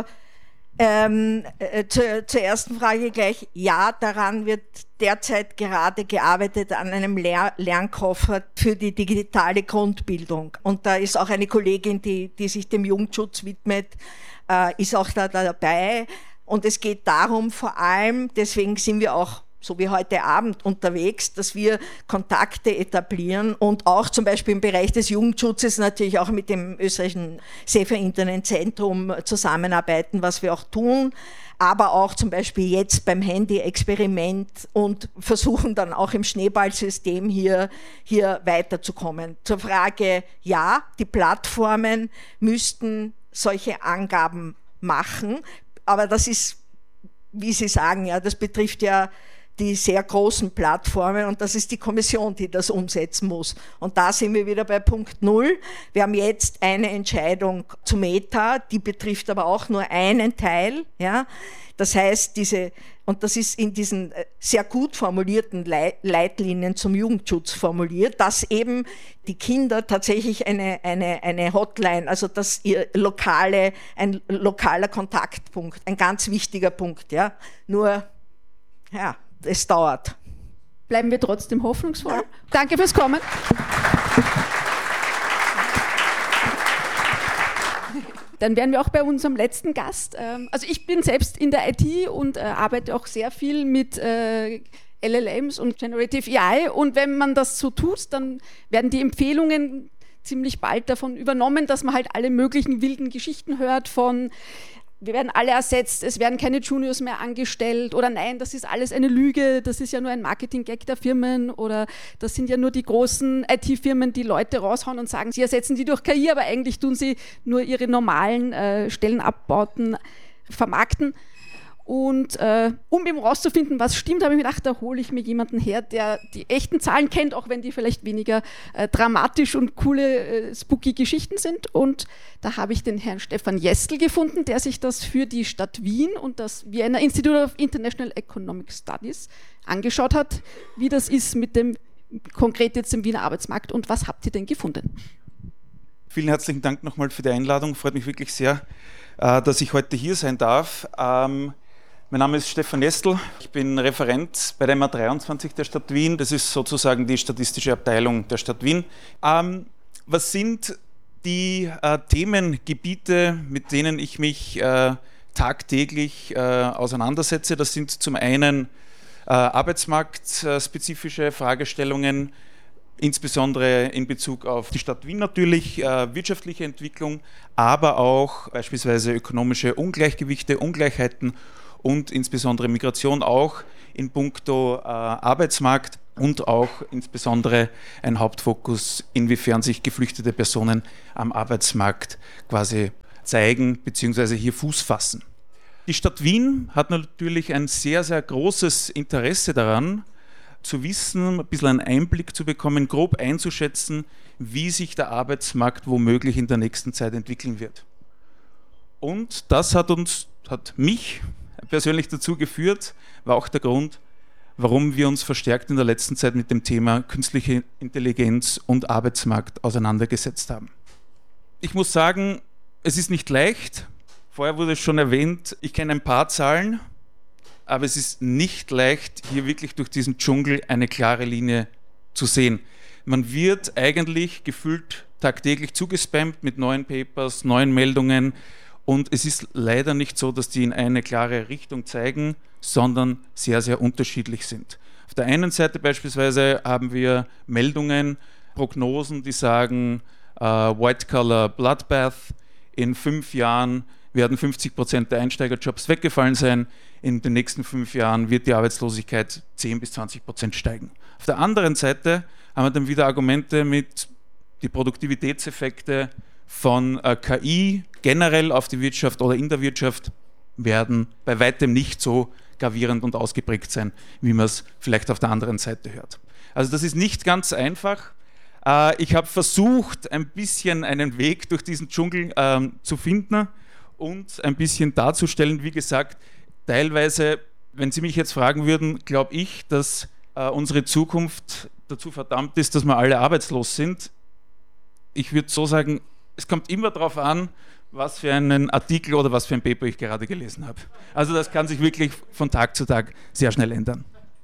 zur ersten Frage gleich, ja, daran wird derzeit gerade gearbeitet an einem Lernkoffer für die digitale Grundbildung. Und da ist auch eine Kollegin, die sich dem Jugendschutz widmet, ist auch da dabei. Und es geht darum, vor allem, deswegen sind wir auch so wie heute Abend unterwegs, dass wir Kontakte etablieren und auch zum Beispiel im Bereich des Jugendschutzes natürlich auch mit dem österreichischen Safer Internet Zentrum zusammenarbeiten, was wir auch tun, aber auch zum Beispiel jetzt beim Handy-Experiment und versuchen dann auch im Schneeballsystem hier weiterzukommen. Zur Frage, ja, die Plattformen müssten solche Angaben machen, aber das ist, wie Sie sagen, ja, das betrifft ja die sehr großen Plattformen und das ist die Kommission, die das umsetzen muss. Und da sind wir wieder bei Punkt 0. Wir haben jetzt eine Entscheidung zu Meta, die betrifft aber auch nur einen Teil. Ja? Das heißt, und das ist in diesen sehr gut formulierten Leitlinien zum Jugendschutz formuliert, dass eben die Kinder tatsächlich eine Hotline, also dass ein lokaler Kontaktpunkt, ein ganz wichtiger Punkt. Ja? Nur, ja, es dauert. Bleiben wir trotzdem hoffnungsvoll. Ja. Danke fürs Kommen. Dann wären wir auch bei unserem letzten Gast. Also ich bin selbst in der IT und arbeite auch sehr viel mit LLMs und Generative AI. Und wenn man das so tut, dann werden die Empfehlungen ziemlich bald davon übernommen, dass man halt alle möglichen wilden Geschichten hört von wir werden alle ersetzt, es werden keine Juniors mehr angestellt oder nein, das ist alles eine Lüge, das ist ja nur ein Marketing-Gag der Firmen oder das sind ja nur die großen IT-Firmen, die Leute raushauen und sagen, sie ersetzen die durch KI, aber eigentlich tun sie nur ihre normalen Stellenabbauten vermarkten. Und um eben rauszufinden, was stimmt, habe ich mir gedacht, da hole ich mir jemanden her, der die echten Zahlen kennt, auch wenn die vielleicht weniger dramatisch und coole, spooky Geschichten sind. Und da habe ich den Herrn Stefan Jestl gefunden, der sich das für die Stadt Wien und das Vienna Institute of International Economic Studies angeschaut hat, wie das ist mit dem, konkret jetzt im Wiener Arbeitsmarkt. Und was habt ihr denn gefunden? Vielen herzlichen Dank nochmal für die Einladung. Freut mich wirklich sehr, dass ich heute hier sein darf. Mein Name ist Stefan Jestl, ich bin Referent bei der MA23 der Stadt Wien, das ist sozusagen die statistische Abteilung der Stadt Wien. Was sind die Themengebiete, mit denen ich mich tagtäglich auseinandersetze? Das sind zum einen arbeitsmarktspezifische Fragestellungen, insbesondere in Bezug auf die Stadt Wien natürlich, wirtschaftliche Entwicklung, aber auch beispielsweise ökonomische Ungleichgewichte, Ungleichheiten und insbesondere Migration auch in puncto Arbeitsmarkt und auch insbesondere ein Hauptfokus, inwiefern sich geflüchtete Personen am Arbeitsmarkt quasi zeigen bzw. hier Fuß fassen. Die Stadt Wien hat natürlich ein sehr, sehr großes Interesse daran, zu wissen, ein bisschen einen Einblick zu bekommen, grob einzuschätzen, wie sich der Arbeitsmarkt womöglich in der nächsten Zeit entwickeln wird. Und das hat mich persönlich dazu geführt, war auch der Grund, warum wir uns verstärkt in der letzten Zeit mit dem Thema künstliche Intelligenz und Arbeitsmarkt auseinandergesetzt haben. Ich muss sagen, es ist nicht leicht. Vorher wurde es schon erwähnt, ich kenne ein paar Zahlen, aber es ist nicht leicht, hier wirklich durch diesen Dschungel eine klare Linie zu sehen. Man wird eigentlich gefühlt tagtäglich zugespammt mit neuen Papers, neuen Meldungen und es ist leider nicht so, dass die in eine klare Richtung zeigen, sondern sehr, sehr unterschiedlich sind. Auf der einen Seite beispielsweise haben wir Meldungen, Prognosen, die sagen, White-Collar Bloodbath, in 5 Jahren werden 50% der Einsteigerjobs weggefallen sein, in den nächsten 5 Jahren wird die Arbeitslosigkeit 10-20% steigen. Auf der anderen Seite haben wir dann wieder Argumente mit die Produktivitätseffekte von KI generell auf die Wirtschaft oder in der Wirtschaft werden bei weitem nicht so gravierend und ausgeprägt sein, wie man es vielleicht auf der anderen Seite hört. Also das ist nicht ganz einfach. Ich habe versucht, ein bisschen einen Weg durch diesen Dschungel zu finden und ein bisschen darzustellen. Wie gesagt, teilweise, wenn Sie mich jetzt fragen würden, glaube ich, dass unsere Zukunft dazu verdammt ist, dass wir alle arbeitslos sind. Ich würde so sagen, es kommt immer darauf an, was für einen Artikel oder was für ein Paper ich gerade gelesen habe. Also das kann sich wirklich von Tag zu Tag sehr schnell ändern.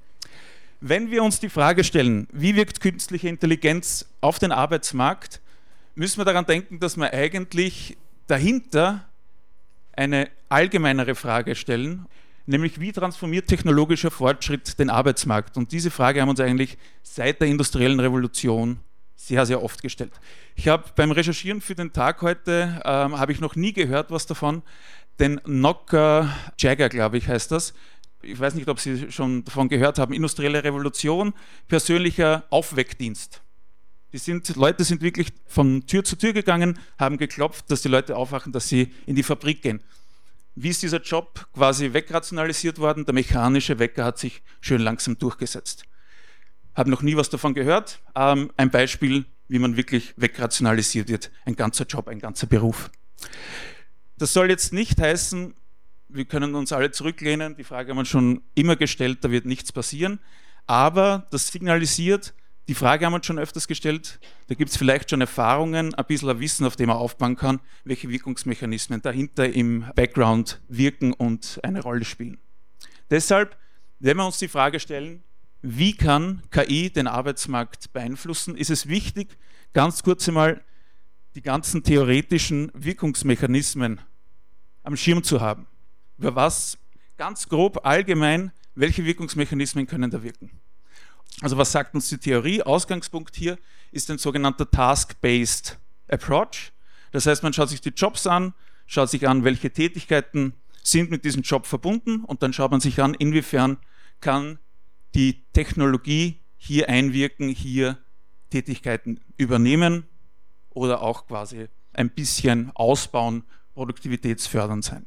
Wenn wir uns die Frage stellen, wie wirkt künstliche Intelligenz auf den Arbeitsmarkt, müssen wir daran denken, dass wir eigentlich dahinter eine allgemeinere Frage stellen, nämlich wie transformiert technologischer Fortschritt den Arbeitsmarkt? Und diese Frage haben wir uns eigentlich seit der industriellen Revolution sehr, sehr oft gestellt. Ich habe beim Recherchieren für den Tag heute, habe ich noch nie gehört was davon, den Knocker Jagger, glaube ich, heißt das. Ich weiß nicht, ob Sie schon davon gehört haben, industrielle Revolution, persönlicher Aufweckdienst. Leute sind wirklich von Tür zu Tür gegangen, haben geklopft, dass die Leute aufwachen, dass sie in die Fabrik gehen. Wie ist dieser Job quasi wegrationalisiert worden? Der mechanische Wecker hat sich schön langsam durchgesetzt. Habe noch nie was davon gehört. Ein Beispiel, wie man wirklich wegrationalisiert wird. Ein ganzer Job, ein ganzer Beruf. Das soll jetzt nicht heißen, wir können uns alle zurücklehnen, die Frage haben wir schon immer gestellt, da wird nichts passieren, aber das signalisiert, die Frage haben wir uns schon öfters gestellt, da gibt es vielleicht schon Erfahrungen, ein bisschen ein Wissen, auf dem man aufbauen kann, welche Wirkungsmechanismen dahinter im Background wirken und eine Rolle spielen. Deshalb, wenn wir uns die Frage stellen, wie kann KI den Arbeitsmarkt beeinflussen, ist es wichtig, ganz kurz einmal die ganzen theoretischen Wirkungsmechanismen am Schirm zu haben. Über was, ganz grob, allgemein, welche Wirkungsmechanismen können da wirken? Also was sagt uns die Theorie? Ausgangspunkt hier ist ein sogenannter Task-Based Approach. Das heißt, man schaut sich die Jobs an, schaut sich an, welche Tätigkeiten sind mit diesem Job verbunden und dann schaut man sich an, inwiefern kann die Technologie hier einwirken, hier Tätigkeiten übernehmen oder auch quasi ein bisschen ausbauen, produktivitätsfördernd sein.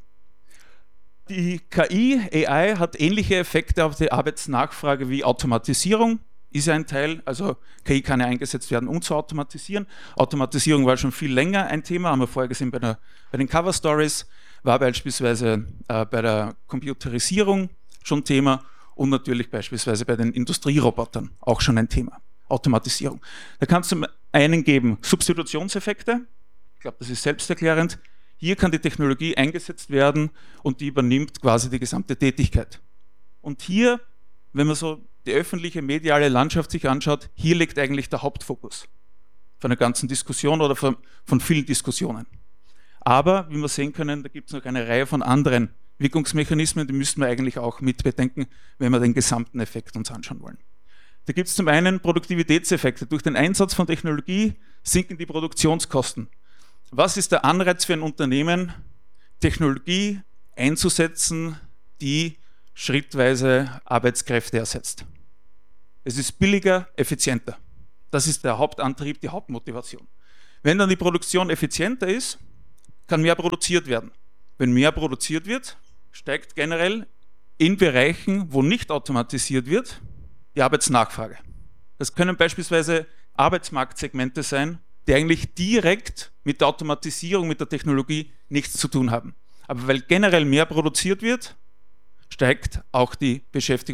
Die KI, AI, hat ähnliche Effekte auf die Arbeitsnachfrage wie Automatisierung. Ist ja ein Teil, also KI kann ja eingesetzt werden, um zu automatisieren. Automatisierung war schon viel länger ein Thema, haben wir vorher gesehen bei den Cover Stories, war beispielsweise bei der Computerisierung schon Thema und natürlich beispielsweise bei den Industrierobotern auch schon ein Thema. Automatisierung. Da kann es zum einen geben Substitutionseffekte, ich glaube, das ist selbsterklärend. Hier kann die Technologie eingesetzt werden und die übernimmt quasi die gesamte Tätigkeit. Und hier, wenn man so die öffentliche mediale Landschaft sich anschaut, hier liegt eigentlich der Hauptfokus von der ganzen Diskussion oder von vielen Diskussionen. Aber, wie wir sehen können, da gibt es noch eine Reihe von anderen Wirkungsmechanismen, die müssen wir eigentlich auch mit bedenken, wenn wir den gesamten Effekt uns anschauen wollen. Da gibt es zum einen Produktivitätseffekte. Durch den Einsatz von Technologie sinken die Produktionskosten. Was ist der Anreiz für ein Unternehmen, Technologie einzusetzen, die schrittweise Arbeitskräfte ersetzt? Es ist billiger, effizienter. Das ist der Hauptantrieb, die Hauptmotivation. Wenn dann die Produktion effizienter ist, kann mehr produziert werden. Wenn mehr produziert wird, steigt generell in Bereichen, wo nicht automatisiert wird, die Arbeitsnachfrage. Das können beispielsweise Arbeitsmarktsegmente sein, die eigentlich direkt mit der Automatisierung, mit der Technologie nichts zu tun haben. Aber weil generell mehr produziert wird, steigt auch die Beschäftigung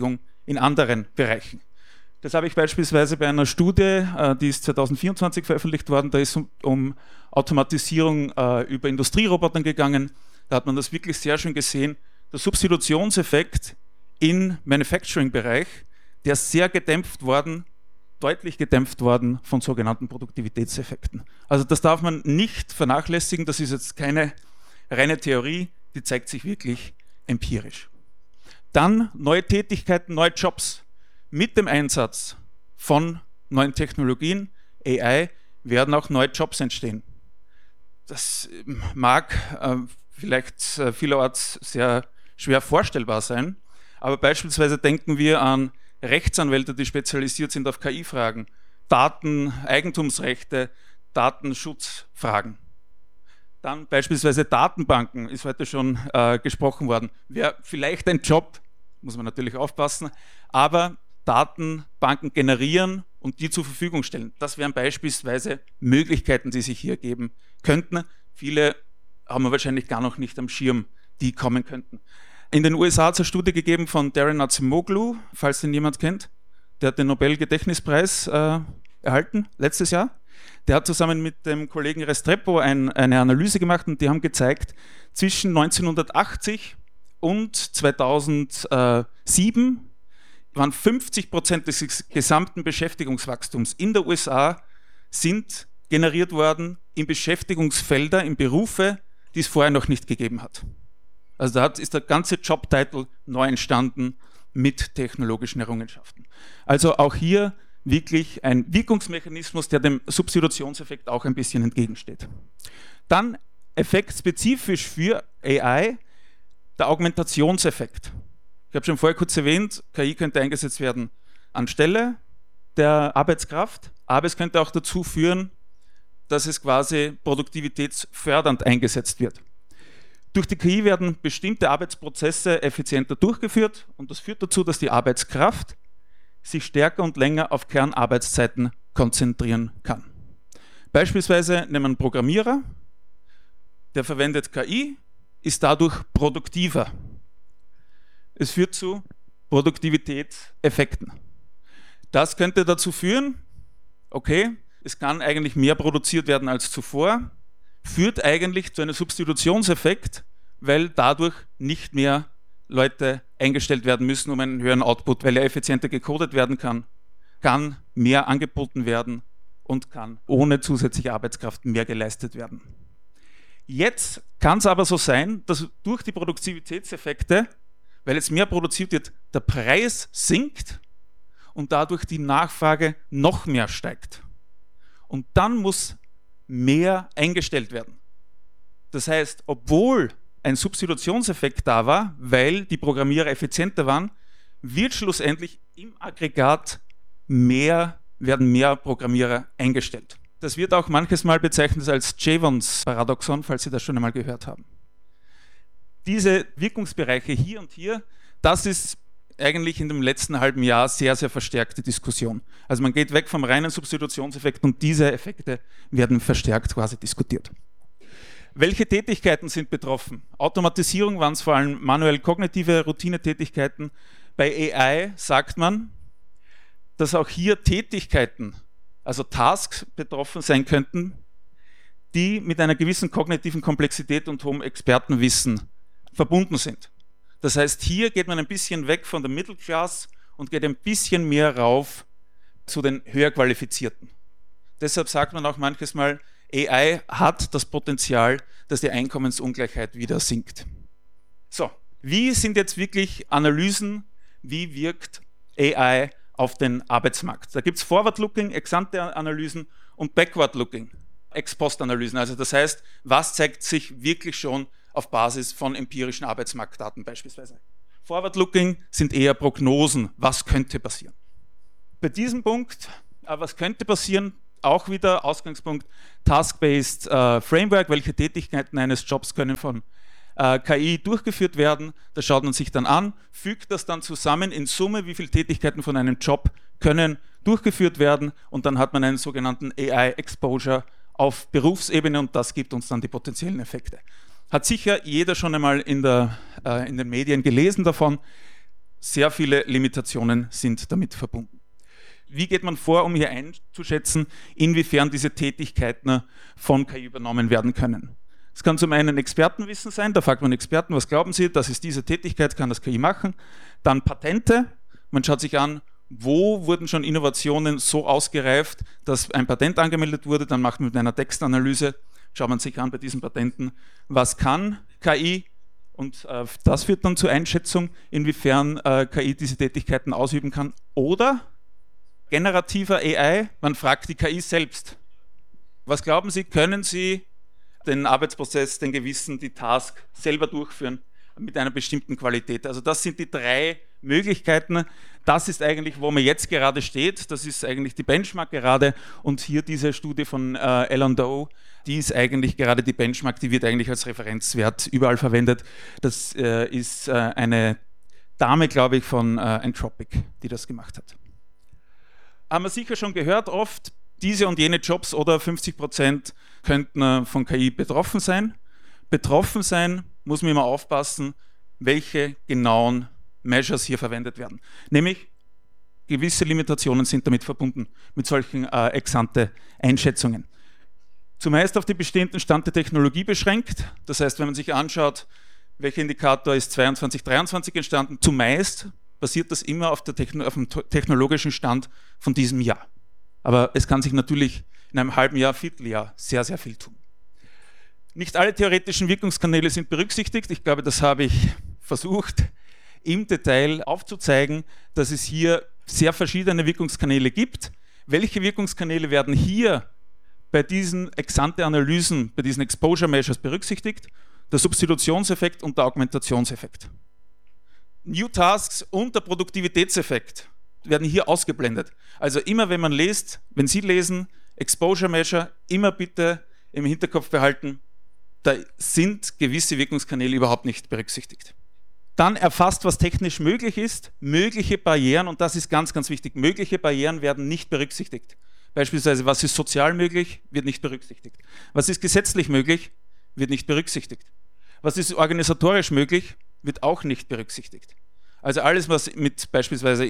in anderen Bereichen. Das habe ich beispielsweise bei einer Studie, die ist 2024 veröffentlicht worden, da ist um Automatisierung über Industrierobotern gegangen. Da hat man das wirklich sehr schön gesehen. Der Substitutionseffekt im Manufacturing-Bereich, der ist sehr gedämpft worden, deutlich gedämpft worden von sogenannten Produktivitätseffekten. Also das darf man nicht vernachlässigen, das ist jetzt keine reine Theorie, die zeigt sich wirklich empirisch. Dann neue Tätigkeiten, neue Jobs. Mit dem Einsatz von neuen Technologien, AI, werden auch neue Jobs entstehen. Das mag vielleicht vielerorts sehr schwer vorstellbar sein, aber beispielsweise denken wir an Rechtsanwälte, die spezialisiert sind auf KI-Fragen, Daten, Eigentumsrechte, Datenschutzfragen. Dann beispielsweise Datenbanken, ist heute schon gesprochen worden. Wäre vielleicht ein Job, muss man natürlich aufpassen, aber Datenbanken generieren und die zur Verfügung stellen. Das wären beispielsweise Möglichkeiten, die sich hier geben könnten. Viele haben wir wahrscheinlich gar noch nicht am Schirm, die kommen könnten. In den USA hat es eine Studie gegeben von Darren Acemoglu, falls den jemand kennt. Der hat den Nobel-Gedächtnispreis erhalten, letztes Jahr. Der hat zusammen mit dem Kollegen Restrepo eine Analyse gemacht und die haben gezeigt, zwischen 1980 und 2007 waren 50% des gesamten Beschäftigungswachstums in der USA sind generiert worden in Beschäftigungsfelder, in Berufe, die es vorher noch nicht gegeben hat. Also da ist der ganze Jobtitel neu entstanden mit technologischen Errungenschaften. Also auch hier wirklich ein Wirkungsmechanismus, der dem Substitutionseffekt auch ein bisschen entgegensteht. Dann effektspezifisch für AI, der Augmentationseffekt. Ich habe schon vorher kurz erwähnt, KI könnte eingesetzt werden anstelle der Arbeitskraft, aber es könnte auch dazu führen, dass es quasi produktivitätsfördernd eingesetzt wird. Durch die KI werden bestimmte Arbeitsprozesse effizienter durchgeführt und das führt dazu, dass die Arbeitskraft sich stärker und länger auf Kernarbeitszeiten konzentrieren kann. Beispielsweise nehmen wir einen Programmierer, der verwendet KI, ist dadurch produktiver. Es führt zu Produktivitätseffekten. Das könnte dazu führen, okay, es kann eigentlich mehr produziert werden als zuvor, führt eigentlich zu einem Substitutionseffekt, weil dadurch nicht mehr Leute eingestellt werden müssen, um einen höheren Output, weil er effizienter gecodet werden kann mehr angeboten werden und kann ohne zusätzliche Arbeitskraft mehr geleistet werden. Jetzt kann es aber so sein, dass durch die Produktivitätseffekte, weil jetzt mehr produziert wird, der Preis sinkt und dadurch die Nachfrage noch mehr steigt. Und dann muss mehr eingestellt werden. Das heißt, obwohl ein Substitutionseffekt da war, weil die Programmierer effizienter waren, wird schlussendlich im Aggregat werden mehr Programmierer eingestellt. Das wird auch manches Mal bezeichnet als Jevons-Paradoxon, falls Sie das schon einmal gehört haben. Diese Wirkungsbereiche hier und hier, das ist eigentlich in dem letzten halben Jahr sehr, sehr verstärkte Diskussion. Also man geht weg vom reinen Substitutionseffekt und diese Effekte werden verstärkt quasi diskutiert. Welche Tätigkeiten sind betroffen? Automatisierung waren es vor allem manuell-kognitive Routinetätigkeiten. Bei AI sagt man, dass auch hier Tätigkeiten, also Tasks betroffen sein könnten, die mit einer gewissen kognitiven Komplexität und hohem Expertenwissen verbunden sind. Das heißt, hier geht man ein bisschen weg von der Middle Class und geht ein bisschen mehr rauf zu den höher Qualifizierten. Deshalb sagt man auch manches Mal, AI hat das Potenzial, dass die Einkommensungleichheit wieder sinkt. So, wie sind jetzt wirklich Analysen, wie wirkt AI auf den Arbeitsmarkt? Da gibt es Forward-Looking, Ex-ante-Analysen und Backward-Looking, Ex-Post-Analysen. Also das heißt, was zeigt sich wirklich schon auf Basis von empirischen Arbeitsmarktdaten beispielsweise. Forward-Looking sind eher Prognosen, was könnte passieren. Bei diesem Punkt, was könnte passieren, auch wieder Ausgangspunkt Task-Based Framework, welche Tätigkeiten eines Jobs können von KI durchgeführt werden. Das schaut man sich dann an, fügt das dann zusammen in Summe, wie viele Tätigkeiten von einem Job können durchgeführt werden und dann hat man einen sogenannten AI-Exposure auf Berufsebene und das gibt uns dann die potenziellen Effekte. Hat sicher jeder schon einmal in den Medien gelesen davon. sehr viele Limitationen sind damit verbunden. Wie geht man vor, um hier einzuschätzen, inwiefern diese Tätigkeiten von KI übernommen werden können? Es kann zum einen Expertenwissen sein, da fragt man Experten, was glauben Sie, das ist diese Tätigkeit, kann das KI machen. Dann Patente, man schaut sich an, wo wurden schon Innovationen so ausgereift, dass ein Patent angemeldet wurde, dann macht man mit einer Textanalyse, schaut man sich an bei diesen Patenten, was kann KI, und das führt dann zur Einschätzung, inwiefern KI diese Tätigkeiten ausüben kann. Oder generativer AI, man fragt die KI selbst. Was glauben Sie, können Sie den Arbeitsprozess, den gewissen, die Task selber durchführen mit einer bestimmten Qualität? Also das sind die 3 Möglichkeiten. Das ist eigentlich, wo man jetzt gerade steht. Das ist eigentlich die Benchmark gerade. Und hier diese Studie von Alan Dow, die ist eigentlich gerade die Benchmark, die wird eigentlich als Referenzwert überall verwendet. Das ist eine Dame, glaube ich, von Anthropic, die das gemacht hat. Haben wir sicher schon gehört, oft diese und jene Jobs oder 50% könnten von KI betroffen sein. Betroffen sein muss man immer aufpassen, welche genauen Measures hier verwendet werden. Nämlich gewisse Limitationen sind damit verbunden, mit solchen Ex-ante-Einschätzungen. Zumeist auf die bestehenden Stand der Technologie beschränkt. Das heißt, wenn man sich anschaut, welcher Indikator ist 22, 23 entstanden, zumeist basiert das immer auf dem technologischen Stand von diesem Jahr. Aber es kann sich natürlich in einem halben Jahr, Vierteljahr sehr, sehr viel tun. Nicht alle theoretischen Wirkungskanäle sind berücksichtigt. Ich glaube, das habe ich versucht im Detail aufzuzeigen, dass es hier sehr verschiedene Wirkungskanäle gibt. Welche Wirkungskanäle werden hier bei diesen Ex-ante-Analysen, bei diesen Exposure Measures berücksichtigt? Der Substitutionseffekt und der Augmentationseffekt. New Tasks und der Produktivitätseffekt werden hier ausgeblendet. Also immer wenn man liest, wenn Sie lesen, Exposure Measure, immer bitte im Hinterkopf behalten, da sind gewisse Wirkungskanäle überhaupt nicht berücksichtigt. Dann erfasst, was technisch möglich ist, mögliche Barrieren, und das ist ganz, ganz wichtig, mögliche Barrieren werden nicht berücksichtigt. Beispielsweise, was ist sozial möglich, wird nicht berücksichtigt. Was ist gesetzlich möglich, wird nicht berücksichtigt. Was ist organisatorisch möglich, wird auch nicht berücksichtigt. Also alles, was mit beispielsweise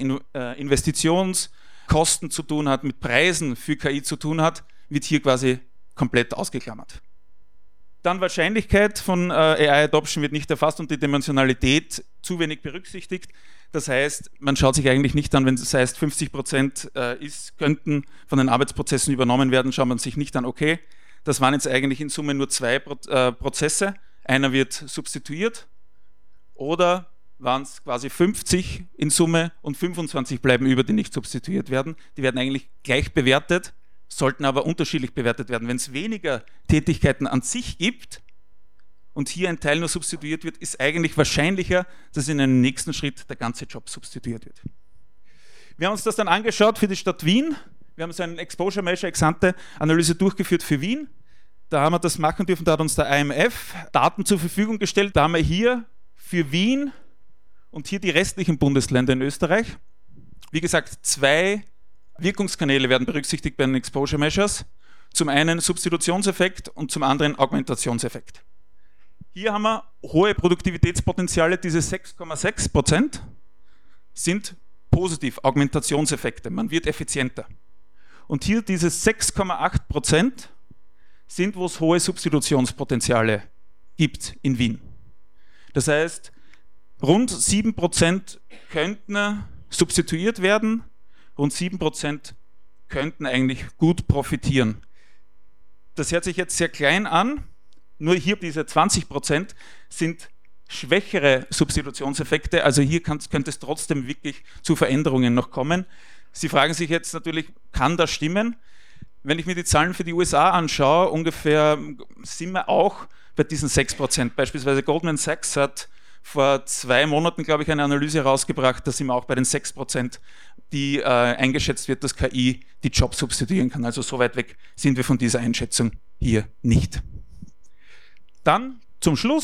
Investitionskosten zu tun hat, mit Preisen für KI zu tun hat, wird hier quasi komplett ausgeklammert. Dann Wahrscheinlichkeit von AI-Adoption wird nicht erfasst und die Dimensionalität zu wenig berücksichtigt. Das heißt, man schaut sich eigentlich nicht an, wenn es heißt 50% könnten von den Arbeitsprozessen übernommen werden, schaut man sich nicht an, okay, das waren jetzt eigentlich in Summe nur 2 Prozesse, einer wird substituiert, oder waren es quasi 50 in Summe und 25 bleiben über, die nicht substituiert werden. Die werden eigentlich gleich bewertet, sollten aber unterschiedlich bewertet werden. Wenn es weniger Tätigkeiten an sich gibt und hier ein Teil nur substituiert wird, ist eigentlich wahrscheinlicher, dass in einem nächsten Schritt der ganze Job substituiert wird. Wir haben uns das dann angeschaut für die Stadt Wien. Wir haben so eine Exposure Measure Ex-ante-Analyse durchgeführt für Wien. Da haben wir das machen dürfen, da hat uns der IMF Daten zur Verfügung gestellt. Da haben wir hier für Wien und hier die restlichen Bundesländer in Österreich. Wie gesagt, 2 Wirkungskanäle werden berücksichtigt bei den Exposure Measures. Zum einen Substitutionseffekt und zum anderen Augmentationseffekt. Hier haben wir hohe Produktivitätspotenziale, diese 6,6% sind positiv, Augmentationseffekte, man wird effizienter. Und hier diese 6,8% sind, wo es hohe Substitutionspotenziale gibt in Wien. Das heißt, rund 7% könnten substituiert werden, rund 7% könnten eigentlich gut profitieren. Das hört sich jetzt sehr klein an, nur hier diese 20% sind schwächere Substitutionseffekte, also hier könnte es trotzdem wirklich zu Veränderungen noch kommen. Sie fragen sich jetzt natürlich, kann das stimmen? Wenn ich mir die Zahlen für die USA anschaue, ungefähr sind wir auch bei diesen 6%. Beispielsweise Goldman Sachs hat vor 2 Monaten, glaube ich, eine Analyse herausgebracht, da sind wir auch bei den 6%, die eingeschätzt wird, dass KI die Jobs substituieren kann. Also so weit weg sind wir von dieser Einschätzung hier nicht. Dann zum Schluss